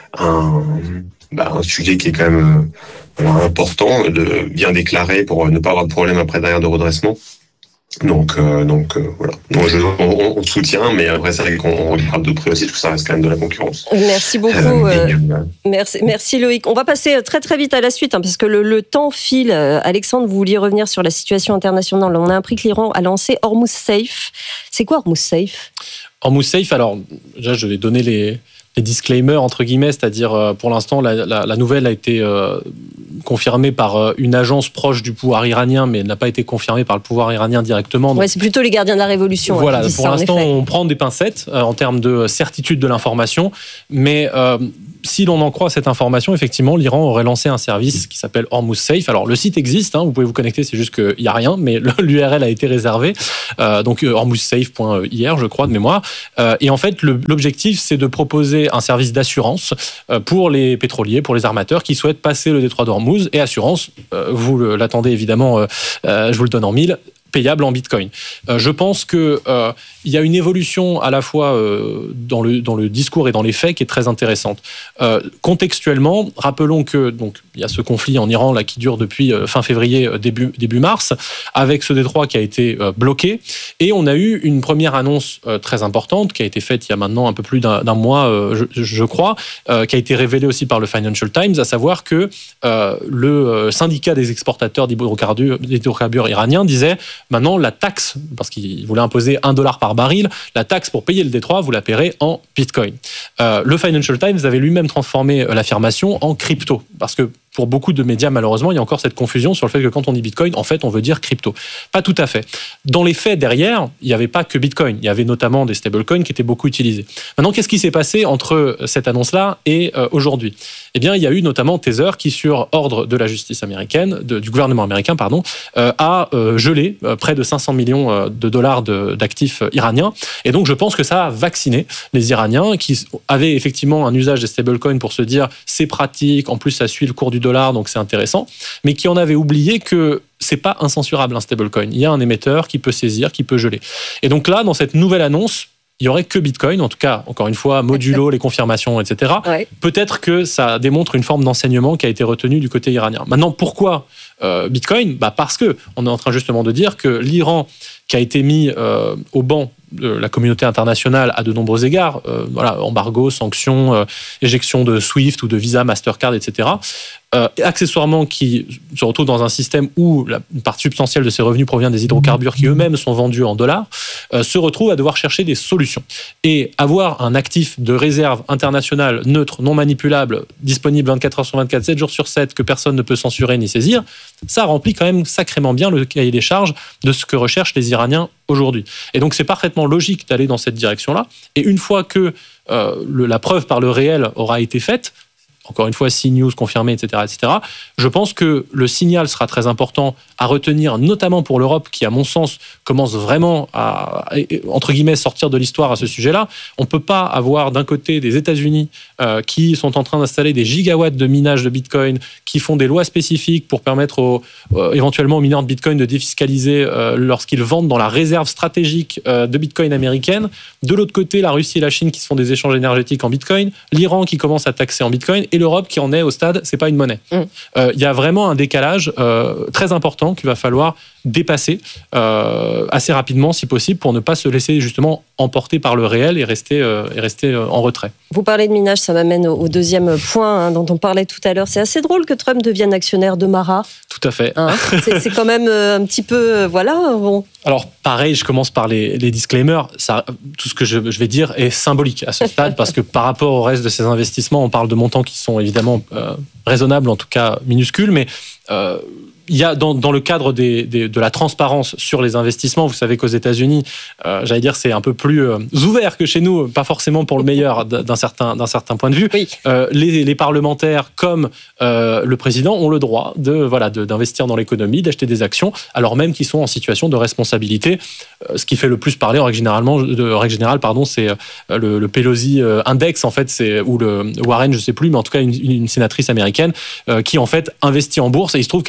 un, bah, un sujet qui est quand même euh, important, de bien déclarer pour ne pas avoir de problème après derrière de redressement. Donc, euh, donc euh, voilà. Donc, je, on, on soutient, mais après c'est vrai qu'on regarde de près aussi parce que ça reste quand même de la concurrence. Merci beaucoup. Euh, euh, merci, merci Loïc. On va passer très très vite à la suite hein, parce que le, le temps file. Alexandre, vous vouliez revenir sur la situation internationale. On a appris que l'Iran a lancé Hormuz Safe. C'est quoi Hormuz Safe ? Hormuz Safe, alors déjà je vais donner les, les disclaimers entre guillemets, c'est-à-dire euh, pour l'instant la, la, la nouvelle a été euh, confirmée par euh, une agence proche du pouvoir iranien, mais elle n'a pas été confirmée par le pouvoir iranien directement. Donc, ouais, c'est plutôt les gardiens de la révolution. Voilà, hein, qui disent pour ça, l'instant en effet. on prend des pincettes euh, en termes de certitude de l'information, mais euh, si l'on en croit cette information, effectivement, l'Iran aurait lancé un service qui s'appelle Hormuz Safe. Alors, le site existe, hein, vous pouvez vous connecter, c'est juste qu'il n'y a rien, mais l'U R L a été réservé. Euh, donc, hormuz safe point i r, je crois, de mémoire. Euh, et en fait, le, l'objectif, c'est de proposer un service d'assurance euh, pour les pétroliers, pour les armateurs qui souhaitent passer le détroit d'Hormuz. Et assurance, euh, vous l'attendez évidemment, euh, euh, je vous le donne en mille, payable en Bitcoin. Euh, je pense qu'il euh, y a une évolution à la fois euh, dans, le, dans le discours et dans les faits qui est très intéressante. Euh, contextuellement, rappelons que donc il y a ce conflit en Iran là, qui dure depuis euh, fin février, début, début mars, avec ce détroit qui a été euh, bloqué. Et on a eu une première annonce euh, très importante qui a été faite il y a maintenant un peu plus d'un, d'un mois, euh, je, je crois, euh, qui a été révélée aussi par le Financial Times, à savoir que euh, le syndicat des exportateurs d'hydrocarbures, d'hydrocarbures iraniens disait maintenant, la taxe, parce qu'il voulait imposer un dollar par baril, la taxe pour payer le détroit, vous la paierez en Bitcoin. Euh, le Financial Times avait lui-même transformé l'affirmation en crypto, parce que pour beaucoup de médias, malheureusement, il y a encore cette confusion sur le fait que quand on dit Bitcoin, en fait, on veut dire crypto. Pas tout à fait. Dans les faits, derrière, il n'y avait pas que Bitcoin. Il y avait notamment des stablecoins qui étaient beaucoup utilisés. Maintenant, qu'est-ce qui s'est passé entre cette annonce-là et euh, aujourd'hui ? Eh bien, il y a eu notamment Tether qui, sur ordre de la justice américaine, de, du gouvernement américain, pardon, euh, a euh, gelé euh, près de cinq cents millions de dollars de, d'actifs iraniens. Et donc, je pense que ça a vacciné les Iraniens qui avaient effectivement un usage des stablecoins pour se dire c'est pratique, en plus ça suit le cours du dollar, donc c'est intéressant, mais qui en avaient oublié que c'est pas incensurable un stablecoin. Il y a un émetteur qui peut saisir, qui peut geler. Et donc là, dans cette nouvelle annonce, il n'y aurait que Bitcoin, en tout cas, encore une fois, modulo, les confirmations, et cetera. Ouais. Peut-être que ça démontre une forme d'enseignement qui a été retenue du côté iranien. Maintenant, pourquoi euh, Bitcoin ? Bah parce que on est en train justement de dire que l'Iran, qui a été mis euh, au banc de la communauté internationale à de nombreux égards, euh, voilà, embargo, sanctions, euh, éjection de SWIFT ou de Visa, Mastercard, et cetera. Euh, accessoirement, qui se retrouve dans un système où la, une partie substantielle de ses revenus provient des hydrocarbures qui eux-mêmes sont vendus en dollars, euh, se retrouve à devoir chercher des solutions. Et avoir un actif de réserve internationale, neutre, non manipulable, disponible vingt-quatre heures sur vingt-quatre, sept jours sur sept, que personne ne peut censurer ni saisir, ça remplit quand même sacrément bien le cahier des charges de ce que recherchent les Iraniens aujourd'hui. Et donc c'est parfaitement logique d'aller dans cette direction-là. Et une fois que euh, le, la preuve par le réel aura été faite, encore une fois, CNews confirmé, et cetera, et cetera. Je pense que le signal sera très important à retenir, notamment pour l'Europe, qui, à mon sens, commence vraiment à, entre guillemets, sortir de l'histoire à ce sujet-là. On ne peut pas avoir, d'un côté, des États-Unis euh, qui sont en train d'installer des gigawatts de minage de Bitcoin, qui font des lois spécifiques pour permettre aux, euh, éventuellement aux mineurs de Bitcoin de défiscaliser euh, lorsqu'ils vendent dans la réserve stratégique euh, de Bitcoin américaine. De l'autre côté, la Russie et la Chine qui se font des échanges énergétiques en Bitcoin, l'Iran qui commence à taxer en Bitcoin, et l'Europe qui en est au stade, c'est pas une monnaie. Il mmh. euh, y a vraiment un décalage euh, très important qu'il va falloir dépasser euh, assez rapidement, si possible, pour ne pas se laisser justement emporter par le réel et rester, euh, et rester euh, en retrait. Vous parlez de minage, ça m'amène au, au deuxième point hein, dont on parlait tout à l'heure. C'est assez drôle que Trump devienne actionnaire de Mara. Tout à fait. Hein, c'est, c'est quand même euh, un petit peu... Euh, voilà. Bon. Alors, pareil, je commence par les, les disclaimers. Ça, tout ce que je, je vais dire est symbolique à ce stade, parce que par rapport au reste de ces investissements, on parle de montants qui sont évidemment euh, raisonnables, en tout cas minuscules, mais... Euh, il y a dans, dans le cadre des, des, de la transparence sur les investissements, vous savez qu'aux États-Unis, euh, j'allais dire, c'est un peu plus euh, ouvert que chez nous, pas forcément pour le meilleur d'un certain, d'un certain point de vue. Oui. Euh, les, les parlementaires comme euh, le président ont le droit de, voilà, de, d'investir dans l'économie, d'acheter des actions, alors même qu'ils sont en situation de responsabilité. Euh, ce qui fait le plus parler en règle, généralement, de, en règle générale, pardon, c'est euh, le, le Pelosi euh, Index, en fait, c'est, ou le Warren, je sais plus, mais en tout cas une, une sénatrice américaine euh, qui en fait investit en bourse et il se trouve qu'elle a une performance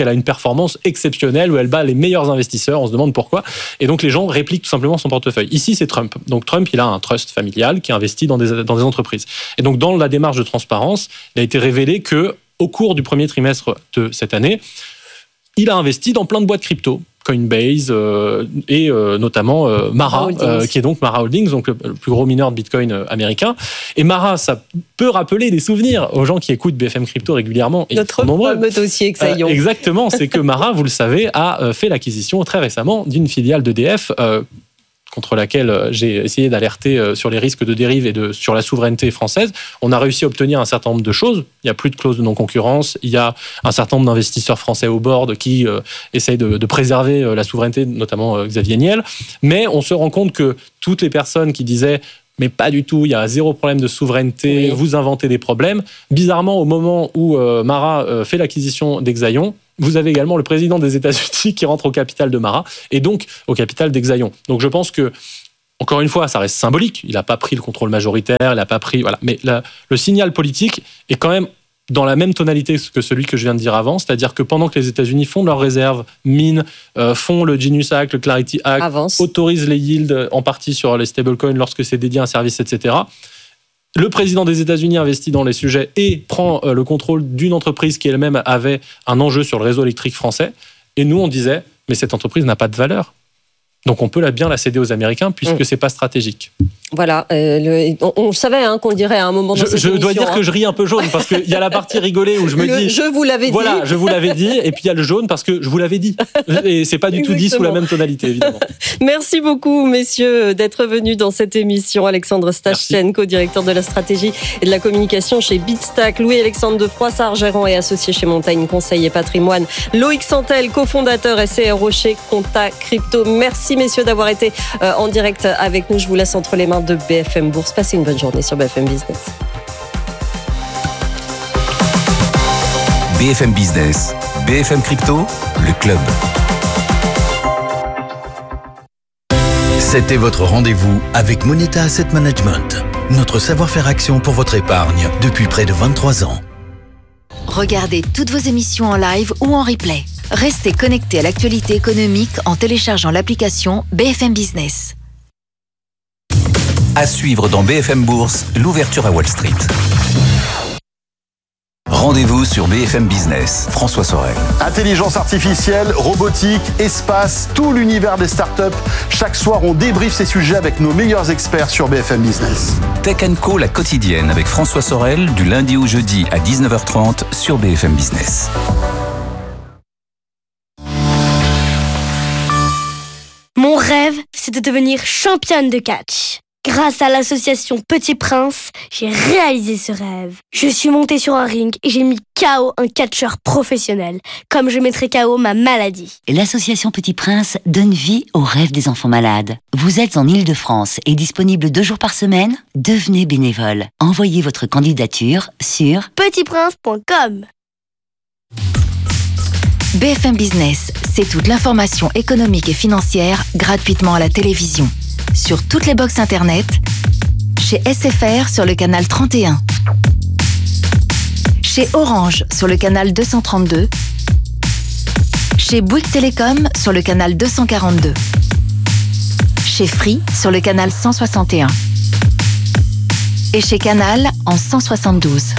performance exceptionnelle où elle bat les meilleurs investisseurs. On se demande pourquoi. Et donc, les gens répliquent tout simplement son portefeuille. Ici, c'est Trump. Donc, Trump, il a un trust familial qui investit dans des, dans des entreprises. Et donc, dans la démarche de transparence, il a été révélé que au cours du premier trimestre de cette année, il a investi dans plein de boîtes crypto. Coinbase euh, et euh, notamment euh, Mara, euh, qui est donc Mara Holdings, donc le, le plus gros mineur de Bitcoin euh, américain. Et Mara, ça peut rappeler des souvenirs aux gens qui écoutent B F M Crypto régulièrement. Et notre fameux dossier Exaion. Euh, exactement, c'est que Mara, vous le savez, a euh, fait l'acquisition très récemment d'une filiale d'E D F euh, contre laquelle j'ai essayé d'alerter sur les risques de dérive et de, sur la souveraineté française. On a réussi à obtenir un certain nombre de choses. Il n'y a plus de clause de non-concurrence. Il y a un certain nombre d'investisseurs français au board qui euh, essayent de, de préserver euh, la souveraineté, notamment euh, Xavier Niel. Mais on se rend compte que toutes les personnes qui disaient mais pas du tout, il y a zéro problème de souveraineté, oui. Vous inventez des problèmes. Bizarrement, au moment où euh, Mara euh, fait l'acquisition d'Exaion, vous avez également le président des États-Unis qui rentre au capital de Mara et donc au capital d'Exaion. Donc je pense que, encore une fois, ça reste symbolique. Il n'a pas pris le contrôle majoritaire, il n'a pas pris. Voilà. Mais la, le signal politique est quand même dans la même tonalité que celui que je viens de dire avant, c'est-à-dire que pendant que les États-Unis font leurs réserves, minent, euh, font le Genius Act, le Clarity Act, Avance. autorisent les yields en partie sur les stablecoins lorsque c'est dédié à un service, et cetera. Le président des États-Unis investit dans les sujets et prend le contrôle d'une entreprise qui elle-même avait un enjeu sur le réseau électrique français. Et nous, on disait, mais cette entreprise n'a pas de valeur. Donc on peut la bien la céder aux Américains puisque mmh. c'est pas stratégique. Voilà, euh, le, on, on savait hein, qu'on le dirait à un moment dans je, cette je émission. Je dois dire hein. que je ris un peu jaune parce qu'il y a la partie rigolée où je me le, dis... Je vous l'avais voilà, dit. Voilà, je vous l'avais dit. Et puis il y a le jaune parce que je vous l'avais dit. Et c'est pas du tout dit sous la même tonalité, évidemment. Merci beaucoup, messieurs, d'être venus dans cette émission. Alexandre Stachchenko, directeur de la stratégie et de la communication chez Bitstack. Louis-Alexandre de Froissart, gérant et associé chez Montagne Conseil et Patrimoine. Loïc Santel, cofondateur S C R O chez Conta Crypto. Merci, messieurs, d'avoir été euh, en direct avec nous. Je vous laisse entre les mains de B F M Bourse. Passez une bonne journée sur B F M Business. B F M Business, B F M Crypto, le club. C'était votre rendez-vous avec Moneta Asset Management. Notre savoir-faire action pour votre épargne depuis près de vingt-trois ans. Regardez toutes vos émissions en live ou en replay. Restez connectés à l'actualité économique en téléchargeant l'application B F M Business. À suivre dans B F M Bourse, l'ouverture à Wall Street. Rendez-vous sur B F M Business, François Sorel. Intelligence artificielle, robotique, espace, tout l'univers des startups. Chaque soir, on débriefe ces sujets avec nos meilleurs experts sur B F M Business. Tech and Co, la quotidienne, avec François Sorel, du lundi au jeudi à dix-neuf heures trente sur B F M Business. Mon rêve, c'est de devenir championne de catch. Grâce à l'association Petit Prince, j'ai réalisé ce rêve. Je suis montée sur un ring et j'ai mis K O un catcheur professionnel, comme je mettrai K O ma maladie. L'association Petit Prince donne vie aux rêves des enfants malades. Vous êtes en Île-de-France et disponible deux jours par semaine? Devenez bénévole. Envoyez votre candidature sur petit prince point com. B F M Business, c'est toute l'information économique et financière gratuitement à la télévision. Sur toutes les box internet, chez S F R sur le canal trente et un, chez Orange sur le canal deux cent trente-deux, chez Bouygues Télécom sur le canal deux cent quarante-deux, chez Free sur le canal cent soixante et un et chez Canal en cent soixante-douze.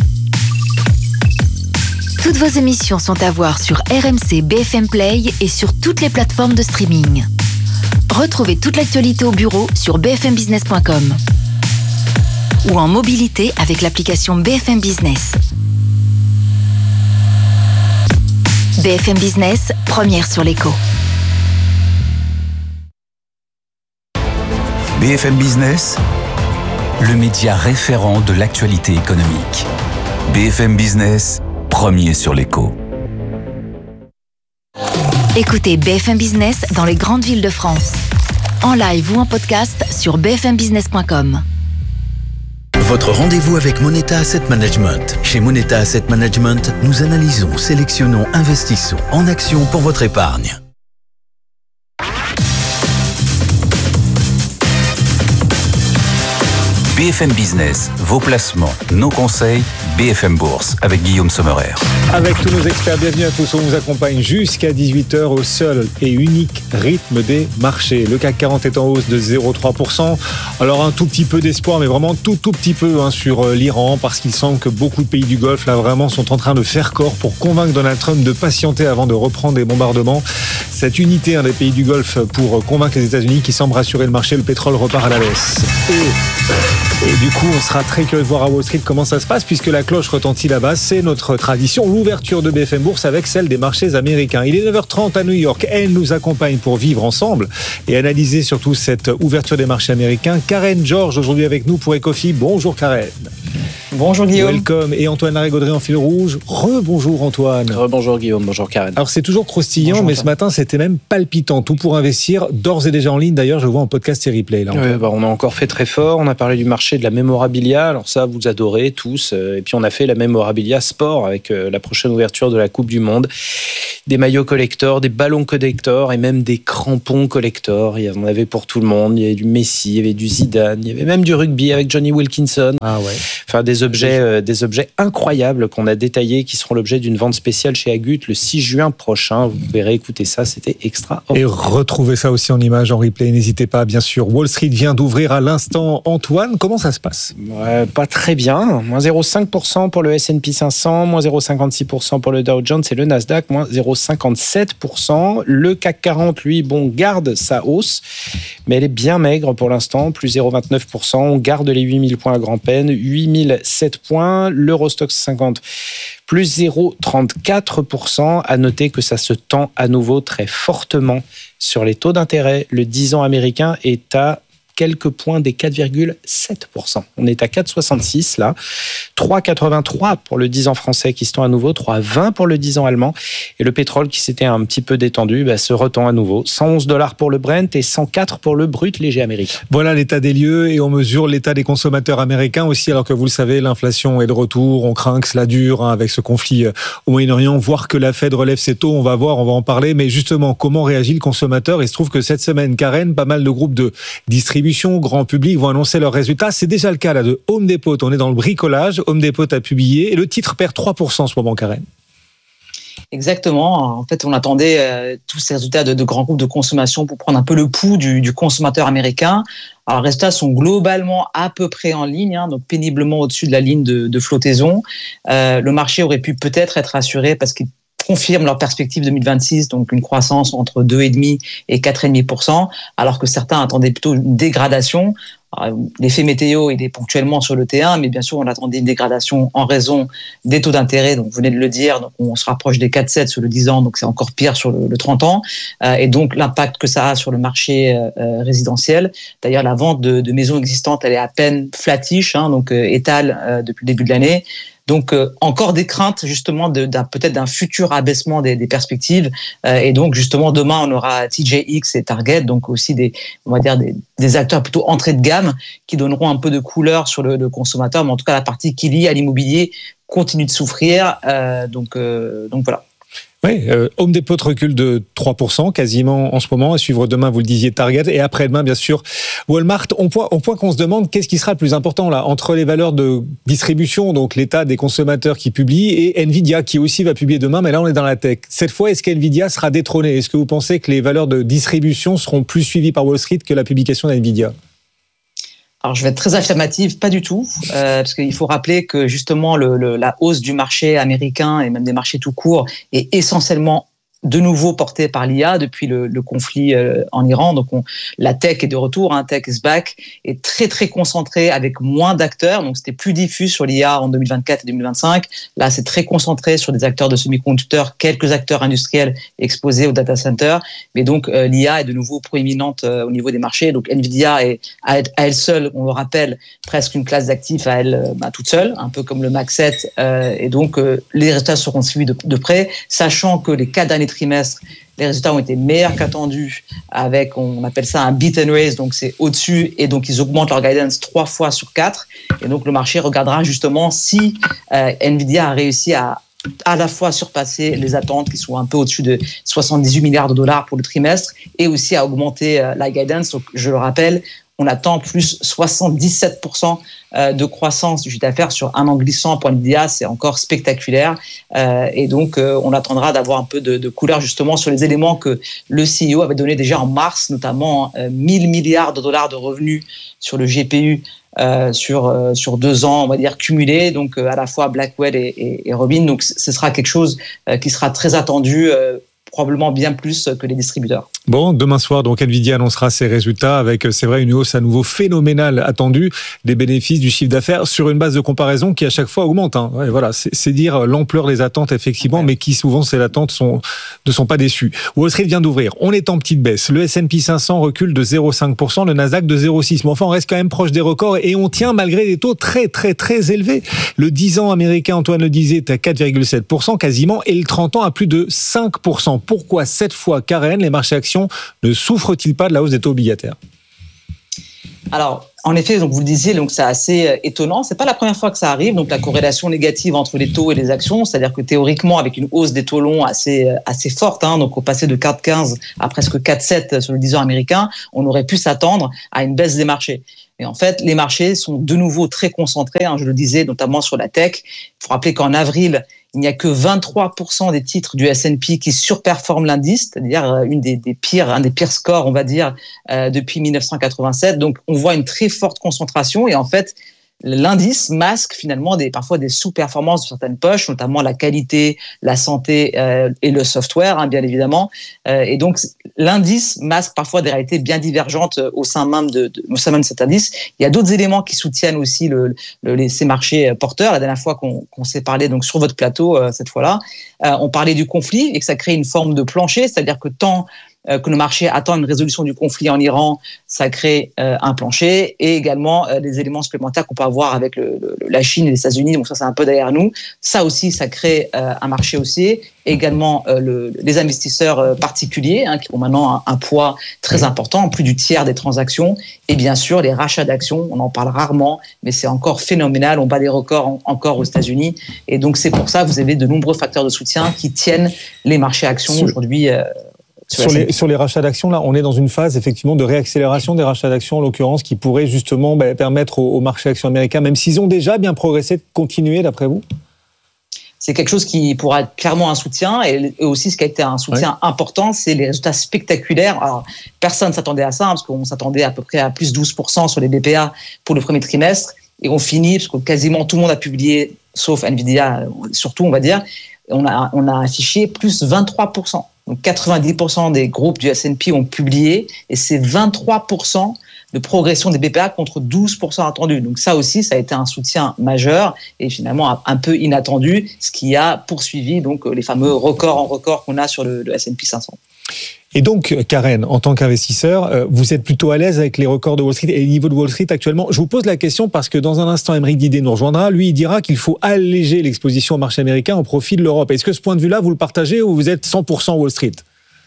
Toutes vos émissions sont à voir sur R M C B F M Play et sur toutes les plateformes de streaming. Retrouvez toute l'actualité au bureau sur b f m business point com ou en mobilité avec l'application B F M Business. B F M Business, première sur l'écho. B F M Business, le média référent de l'actualité économique. B F M Business, premier sur l'écho. Écoutez B F M Business dans les grandes villes de France. En live ou en podcast sur b f m business point com. Votre rendez-vous avec Moneta Asset Management. Chez Moneta Asset Management, nous analysons, sélectionnons, investissons en action pour votre épargne. B F M Business, vos placements, nos conseils, B F M Bourse avec Guillaume Sommerer. Avec tous nos experts, bienvenue à tous. On vous accompagne jusqu'à dix-huit heures au seul et unique rythme des marchés. Le C A C quarante est en hausse de zéro virgule trois pour cent. Alors un tout petit peu d'espoir, mais vraiment tout tout petit peu hein, sur l'Iran, parce qu'il semble que beaucoup de pays du Golfe là vraiment sont en train de faire corps pour convaincre Donald Trump de patienter avant de reprendre des bombardements. Cette unité hein, des pays du Golfe pour convaincre les États-Unis qui semble rassurer le marché, le pétrole repart à la baisse. Et, et du coup, on sera très curieux de voir à Wall Street comment ça se passe, puisque la cloche retentit là-bas. C'est notre tradition, l'ouverture de B F M Bourse avec celle des marchés américains. Il est neuf heures trente à New York. Elle nous accompagne pour vivre ensemble et analyser surtout cette ouverture des marchés américains. Karen George aujourd'hui avec nous pour Ecofi. Bonjour Karen. Bonjour Guillaume. Welcome. Et Antoine Larrey-Gaudry en fil rouge. Rebonjour Antoine. Rebonjour Guillaume, bonjour Karen. Alors c'est toujours croustillant, bonjour, mais Antoine. Ce matin c'était même palpitant. Tout pour investir, d'ores et déjà en ligne d'ailleurs, je vois en podcast et replay. Là, ouais, bah, on a encore fait très fort, on a parlé du marché de la mémorabilia, alors ça vous adorez tous. Et puis on a fait la mémorabilia sport avec la prochaine ouverture de la Coupe du Monde. Des maillots collector, des ballons collector et même des crampons collector. Il y en avait pour tout le monde, il y avait du Messi, il y avait du Zidane, il y avait même du rugby avec Johnny Wilkinson. Ah ouais. Enfin des objets, euh, des objets incroyables qu'on a détaillés qui seront l'objet d'une vente spéciale chez Agut le six juin prochain. Vous verrez, écoutez ça, c'était extra. Et retrouvez ça aussi en image, en replay, n'hésitez pas, bien sûr. Wall Street vient d'ouvrir à l'instant. Antoine, comment ça se passe ? Ouais, pas très bien. moins zéro virgule cinq pour cent pour le S and P cinq cents, moins zéro virgule cinquante-six pour cent pour le Dow Jones et le Nasdaq, moins zéro virgule cinquante-sept pour cent. Le C A C quarante, lui, bon, garde sa hausse, mais elle est bien maigre pour l'instant, plus zéro virgule vingt-neuf pour cent. On garde les huit mille points à grand-peine, huit mille sept points. L'Eurostoxx cinquante, plus zéro virgule trente-quatre pour cent. À noter que ça se tend à nouveau très fortement sur les taux d'intérêt. Le dix ans américain est à quelques points des quatre virgule sept pour cent. On est à quatre virgule soixante-six là. trois virgule quatre-vingt-trois pour le dix ans français qui se tend à nouveau, trois virgule vingt pour le dix ans allemand. Et le pétrole qui s'était un petit peu détendu bah, se retend à nouveau. cent onze dollars pour le Brent et cent quatre pour le brut léger américain. Voilà l'état des lieux et on mesure l'état des consommateurs américains aussi, alors que vous le savez, l'inflation est de retour. On craint que cela dure hein, avec ce conflit au Moyen-Orient, voire que la Fed relève ses taux. On va voir, on va en parler. Mais justement, comment réagit le consommateur ? Il se trouve que cette semaine, Karen, pas mal de groupes de distribution grand public vont annoncer leurs résultats. C'est déjà le cas là de Home Depot. On est dans le bricolage. Home Depot a publié et le titre perd trois pour cent en ce moment, Karen. Exactement. En fait, on attendait euh, tous ces résultats de, de grands groupes de consommation pour prendre un peu le pouls du, du consommateur américain. Alors, les résultats sont globalement à peu près en ligne, hein, donc péniblement au-dessus de la ligne de, de flottaison. Euh, le marché aurait pu peut-être être rassuré parce qu'il confirment leur perspective deux mille vingt-six, donc une croissance entre deux virgule cinq et quatre virgule cinq pour cent, alors que certains attendaient plutôt une dégradation. L'effet météo, il est ponctuellement sur le T un, mais bien sûr, on attendait une dégradation en raison des taux d'intérêt, donc vous venez de le dire, donc on se rapproche des quatre virgule sept sur le dix ans, donc c'est encore pire sur le, le trente ans, euh, et donc l'impact que ça a sur le marché euh, résidentiel. D'ailleurs, la vente de, de maisons existantes, elle est à peine flattish, hein, donc euh, étale euh, depuis le début de l'année. Donc, euh, encore des craintes, justement, de, d'un, peut-être d'un futur abaissement des, des perspectives. Euh, et donc, justement, demain, on aura T J X et Target, donc aussi des, on va dire, des, des acteurs plutôt entrée de gamme qui donneront un peu de couleur sur le, le consommateur. Mais en tout cas, la partie qui lie à l'immobilier continue de souffrir. Euh, donc, euh, donc, voilà. Oui, euh, Home Depot recule de trois pour cent quasiment en ce moment. À suivre demain, vous le disiez, Target. Et après-demain, bien sûr, Walmart. Au point, au point qu'on se demande qu'est-ce qui sera le plus important là entre les valeurs de distribution, donc l'état des consommateurs qui publient, et Nvidia qui aussi va publier demain. Mais là, on est dans la tech. Cette fois, est-ce qu'Nvidia sera détrôné ? Est-ce que vous pensez que les valeurs de distribution seront plus suivies par Wall Street que la publication d'Nvidia ? Alors, je vais être très affirmative, pas du tout, euh, parce qu'il faut rappeler que justement le, le, la hausse du marché américain et même des marchés tout court est essentiellement de nouveau porté par l'I A depuis le, le conflit euh, en Iran. Donc, on, la tech est de retour, hein, tech is back, est très, très concentrée avec moins d'acteurs. Donc, c'était plus diffus sur l'I A en deux mille vingt-quatre et deux mille vingt-cinq. Là, c'est très concentré sur des acteurs de semi-conducteurs, quelques acteurs industriels exposés au data center. Mais donc, euh, l'I A est de nouveau proéminente euh, au niveau des marchés. Donc, Nvidia est à, à elle seule, on le rappelle, presque une classe d'actifs à elle euh, bah, toute seule, un peu comme le Mac sept. Euh, et donc, euh, les résultats seront suivis de, de près, sachant que les quatre derniers trimestres, les résultats ont été meilleurs qu'attendus avec, on appelle ça un beat and raise, donc c'est au-dessus, et donc ils augmentent leur guidance trois fois sur quatre. Et donc le marché regardera justement si euh, Nvidia a réussi à à la fois surpasser les attentes qui sont un peu au-dessus de soixante-dix-huit milliards de dollars pour le trimestre et aussi à augmenter euh, la guidance. Donc, je le rappelle, on attend plus soixante-dix-sept pour cent de croissance du chiffre d'affaires sur un an glissant pour Nvidia, c'est encore spectaculaire. Euh, et donc, euh, on attendra d'avoir un peu de, de couleur justement sur les éléments que le C E O avait donné déjà en mars, notamment euh, mille milliards de dollars de revenus sur le G P U euh, sur, euh, sur deux ans, on va dire, cumulés, donc euh, à la fois Blackwell et, et, et Robin. Donc, ce sera quelque chose euh, qui sera très attendu, euh, probablement bien plus que les distributeurs. Bon, demain soir, donc Nvidia annoncera ses résultats avec, c'est vrai, une hausse à nouveau phénoménale attendue des bénéfices du chiffre d'affaires sur une base de comparaison qui à chaque fois augmente. Hein. Ouais, voilà, c'est, c'est dire l'ampleur des attentes effectivement, ouais. mais qui souvent ces attentes sont, ne sont pas déçues. Wall Street vient d'ouvrir, on est en petite baisse. Le S and P cinq cents recule de zéro virgule cinq pour cent, le Nasdaq de zéro virgule six pour cent. Mais enfin, on reste quand même proche des records et on tient malgré des taux très très très élevés. Le dix ans américain, Antoine le disait, est à quatre virgule sept pour cent quasiment et le trente ans à plus de cinq pour cent. Pourquoi cette fois, Karen, les marchés actions ne souffrent-ils pas de la hausse des taux obligataires ? Alors, en effet, donc vous le disiez, donc c'est assez étonnant. C'est pas la première fois que ça arrive. Donc la corrélation négative entre les taux et les actions, c'est-à-dire que théoriquement, avec une hausse des taux longs assez assez forte, hein, donc au passé de quatre virgule quinze à presque quatre virgule sept sur le dix ans américain, on aurait pu s'attendre à une baisse des marchés. Et en fait, les marchés sont de nouveau très concentrés. Hein, je le disais, notamment sur la tech. Il faut rappeler qu'en avril, il n'y a que vingt-trois pour cent des titres du S and P qui surperforment l'indice, c'est-à-dire une des, des pires, un des pires scores, on va dire, euh, depuis dix-neuf cent quatre-vingt-sept. Donc, on voit une très forte concentration et en fait, l'indice masque finalement des, parfois des sous-performances de certaines poches, notamment la qualité, la santé euh, et le software, hein, bien évidemment. Euh, et donc, l'indice masque parfois des réalités bien divergentes au sein même de, de, au sein même de cet indice. Il y a d'autres éléments qui soutiennent aussi le, le, les, ces marchés porteurs. La dernière fois qu'on, qu'on s'est parlé donc sur votre plateau, euh, cette fois-là, euh, on parlait du conflit et que ça crée une forme de plancher, c'est-à-dire que tant que le marché attend une résolution du conflit en Iran, ça crée euh, un plancher et également euh, des éléments supplémentaires qu'on peut avoir avec le, le, la Chine et les États-Unis, donc ça c'est un peu derrière nous. Ça aussi, ça crée euh, un marché haussier. Et également euh, le, les investisseurs euh, particuliers hein, qui ont maintenant un, un poids très important, plus du tiers des transactions. Et bien sûr, les rachats d'actions, on en parle rarement, mais c'est encore phénoménal. On bat des records en, encore aux États-Unis. Et donc c'est pour ça que vous avez de nombreux facteurs de soutien qui tiennent les marchés actions aujourd'hui. Euh, Sur les, sur les rachats d'actions, là, on est dans une phase effectivement de réaccélération des rachats d'actions, en l'occurrence, qui pourrait justement bah, permettre au, au marché actions américain, même s'ils ont déjà bien progressé, de continuer, d'après vous ? C'est quelque chose qui pourra être clairement un soutien. Et aussi, ce qui a été un soutien ouais. important, c'est les résultats spectaculaires. Alors, personne ne s'attendait à ça, hein, parce qu'on s'attendait à peu près à plus douze pour cent sur les B P A pour le premier trimestre. Et on finit, parce que quasiment tout le monde a publié, sauf Nvidia, surtout, on va dire, on a, on a affiché plus vingt-trois pour cent. Donc quatre-vingt-dix pour cent des groupes du S and P ont publié et c'est vingt-trois pour cent de progression des B P A contre douze pour cent attendus. Donc ça aussi, ça a été un soutien majeur et finalement un peu inattendu, ce qui a poursuivi donc les fameux records en record qu'on a sur le, le S and P cinq cents. Et donc, Karen, en tant qu'investisseur, vous êtes plutôt à l'aise avec les records de Wall Street et les niveaux de Wall Street actuellement. Je vous pose la question parce que dans un instant, Aymeric Didé nous rejoindra. Lui, il dira qu'il faut alléger l'exposition au marché américain au profit de l'Europe. Est-ce que ce point de vue-là, vous le partagez ou vous êtes cent pour cent Wall Street ?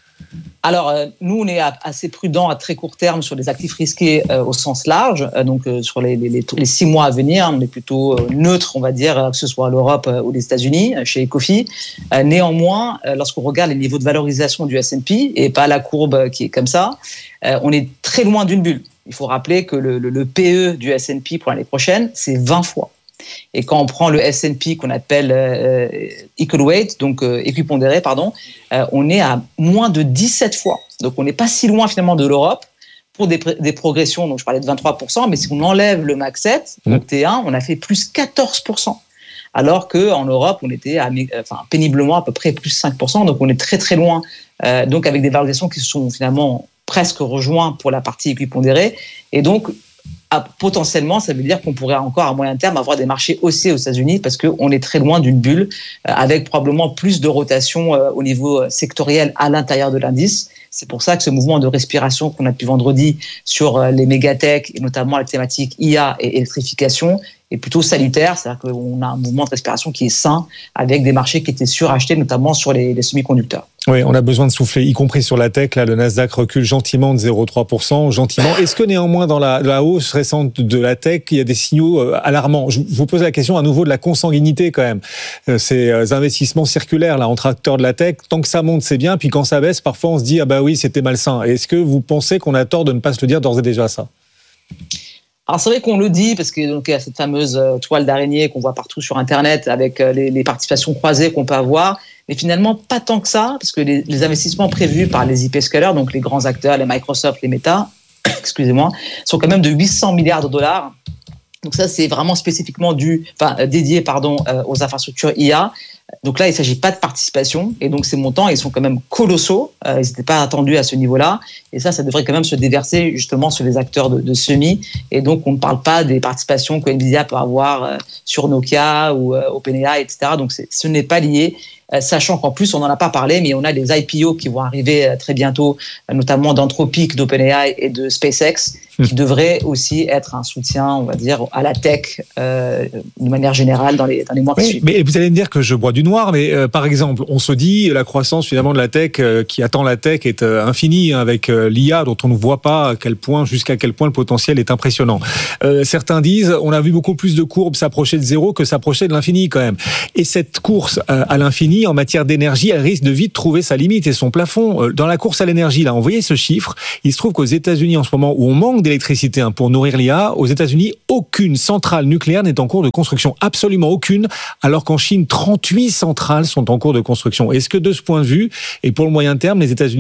Alors, euh, nous, on est assez prudents à très court terme sur les actifs risqués euh, au sens large. Euh, donc, euh, sur les, les, les six mois à venir, on est plutôt euh, neutre, on va dire, que ce soit l'Europe euh, ou les États-Unis, euh, chez Ecofi. Euh, néanmoins, euh, lorsqu'on regarde les niveaux de valorisation du S and P, et pas la courbe euh, qui est comme ça, euh, on est très loin d'une bulle. Il faut rappeler que le, le, le P E du S and P pour l'année prochaine, c'est vingt fois. Et quand on prend le S and P qu'on appelle euh, equal weight, donc euh, équipondéré, pardon, euh, on est à moins de dix-sept fois. Donc on n'est pas si loin finalement de l'Europe pour des, des progressions. Donc je parlais de vingt-trois pour cent, mais si on enlève le Max sept, mmh. donc T un, on a fait plus quatorze pour cent. Alors qu'en Europe, on était à, enfin, péniblement à peu près plus cinq pour cent. Donc on est très très loin. Euh, donc avec des valorisations qui sont finalement presque rejointes pour la partie équipondérée. Et donc Ah, potentiellement, ça veut dire qu'on pourrait encore à moyen terme avoir des marchés haussiers aux États-Unis parce qu'on est très loin d'une bulle euh, avec probablement plus de rotation euh, au niveau sectoriel à l'intérieur de l'indice. C'est pour ça que ce mouvement de respiration qu'on a depuis vendredi sur euh, les mégatech et notamment la thématique I A et électrification est plutôt salutaire. C'est-à-dire qu'on a un mouvement de respiration qui est sain avec des marchés qui étaient surachetés, notamment sur les, les semi-conducteurs. Oui, on a besoin de souffler, y compris sur la tech. Là, le Nasdaq recule gentiment de zéro virgule trois pour cent, gentiment. Est-ce que néanmoins, dans la, la hausse récente de la tech, il y a des signaux euh, alarmants ? Je vous pose la question à nouveau de la consanguinité quand même. Euh, ces euh, investissements circulaires là entre acteurs de la tech, tant que ça monte, c'est bien. Puis quand ça baisse, parfois on se dit ah bah oui, c'était malsain. Est-ce que vous pensez qu'on a tort de ne pas se le dire d'ores et déjà ça ? Alors c'est vrai qu'on le dit parce que donc il y a cette fameuse toile d'araignée qu'on voit partout sur Internet avec les, les participations croisées qu'on peut avoir, mais finalement pas tant que ça parce que les, les investissements prévus par les hyperscalers, donc les grands acteurs, les Microsoft, les Meta, excusez-moi, sont quand même de huit cents milliards de dollars. Donc ça c'est vraiment spécifiquement dû, enfin dédié pardon aux infrastructures I A. Donc là, il ne s'agit pas de participation. Et donc, ces montants, ils sont quand même colossaux. Euh, ils n'étaient pas attendus à ce niveau-là. Et ça, ça devrait quand même se déverser justement sur les acteurs de, de semi. Et donc, on ne parle pas des participations que Nvidia peut avoir euh, sur Nokia ou euh, OpenAI, et cetera. Donc, c'est, ce n'est pas lié. Euh, sachant qu'en plus, on n'en a pas parlé, mais on a des I P O qui vont arriver euh, très bientôt, euh, notamment d'Anthropic, d'OpenAI et de SpaceX, mmh. qui devraient aussi être un soutien, on va dire, à la tech euh, de manière générale dans les, dans les mois qui oui, suivent. Mais vous allez me dire que je bois du noir, mais euh, par exemple, on se dit la croissance finalement de la tech euh, qui attend la tech est euh, infinie hein, avec euh, l'I A dont on ne voit pas à quel point, jusqu'à quel point le potentiel est impressionnant. Euh, certains disent, on a vu beaucoup plus de courbes s'approcher de zéro que s'approcher de l'infini quand même. Et cette course euh, à l'infini en matière d'énergie, elle risque de vite trouver sa limite et son plafond. Euh, dans la course à l'énergie, là, on voyait ce chiffre. Il se trouve qu'aux États-Unis en ce moment où on manque d'électricité hein, pour nourrir l'I A, aux États-Unis, aucune centrale nucléaire n'est en cours de construction, absolument aucune, alors qu'en Chine, trente-huit centrales sont en cours de construction. Est-ce que de ce point de vue, et pour le moyen terme, les États-Unis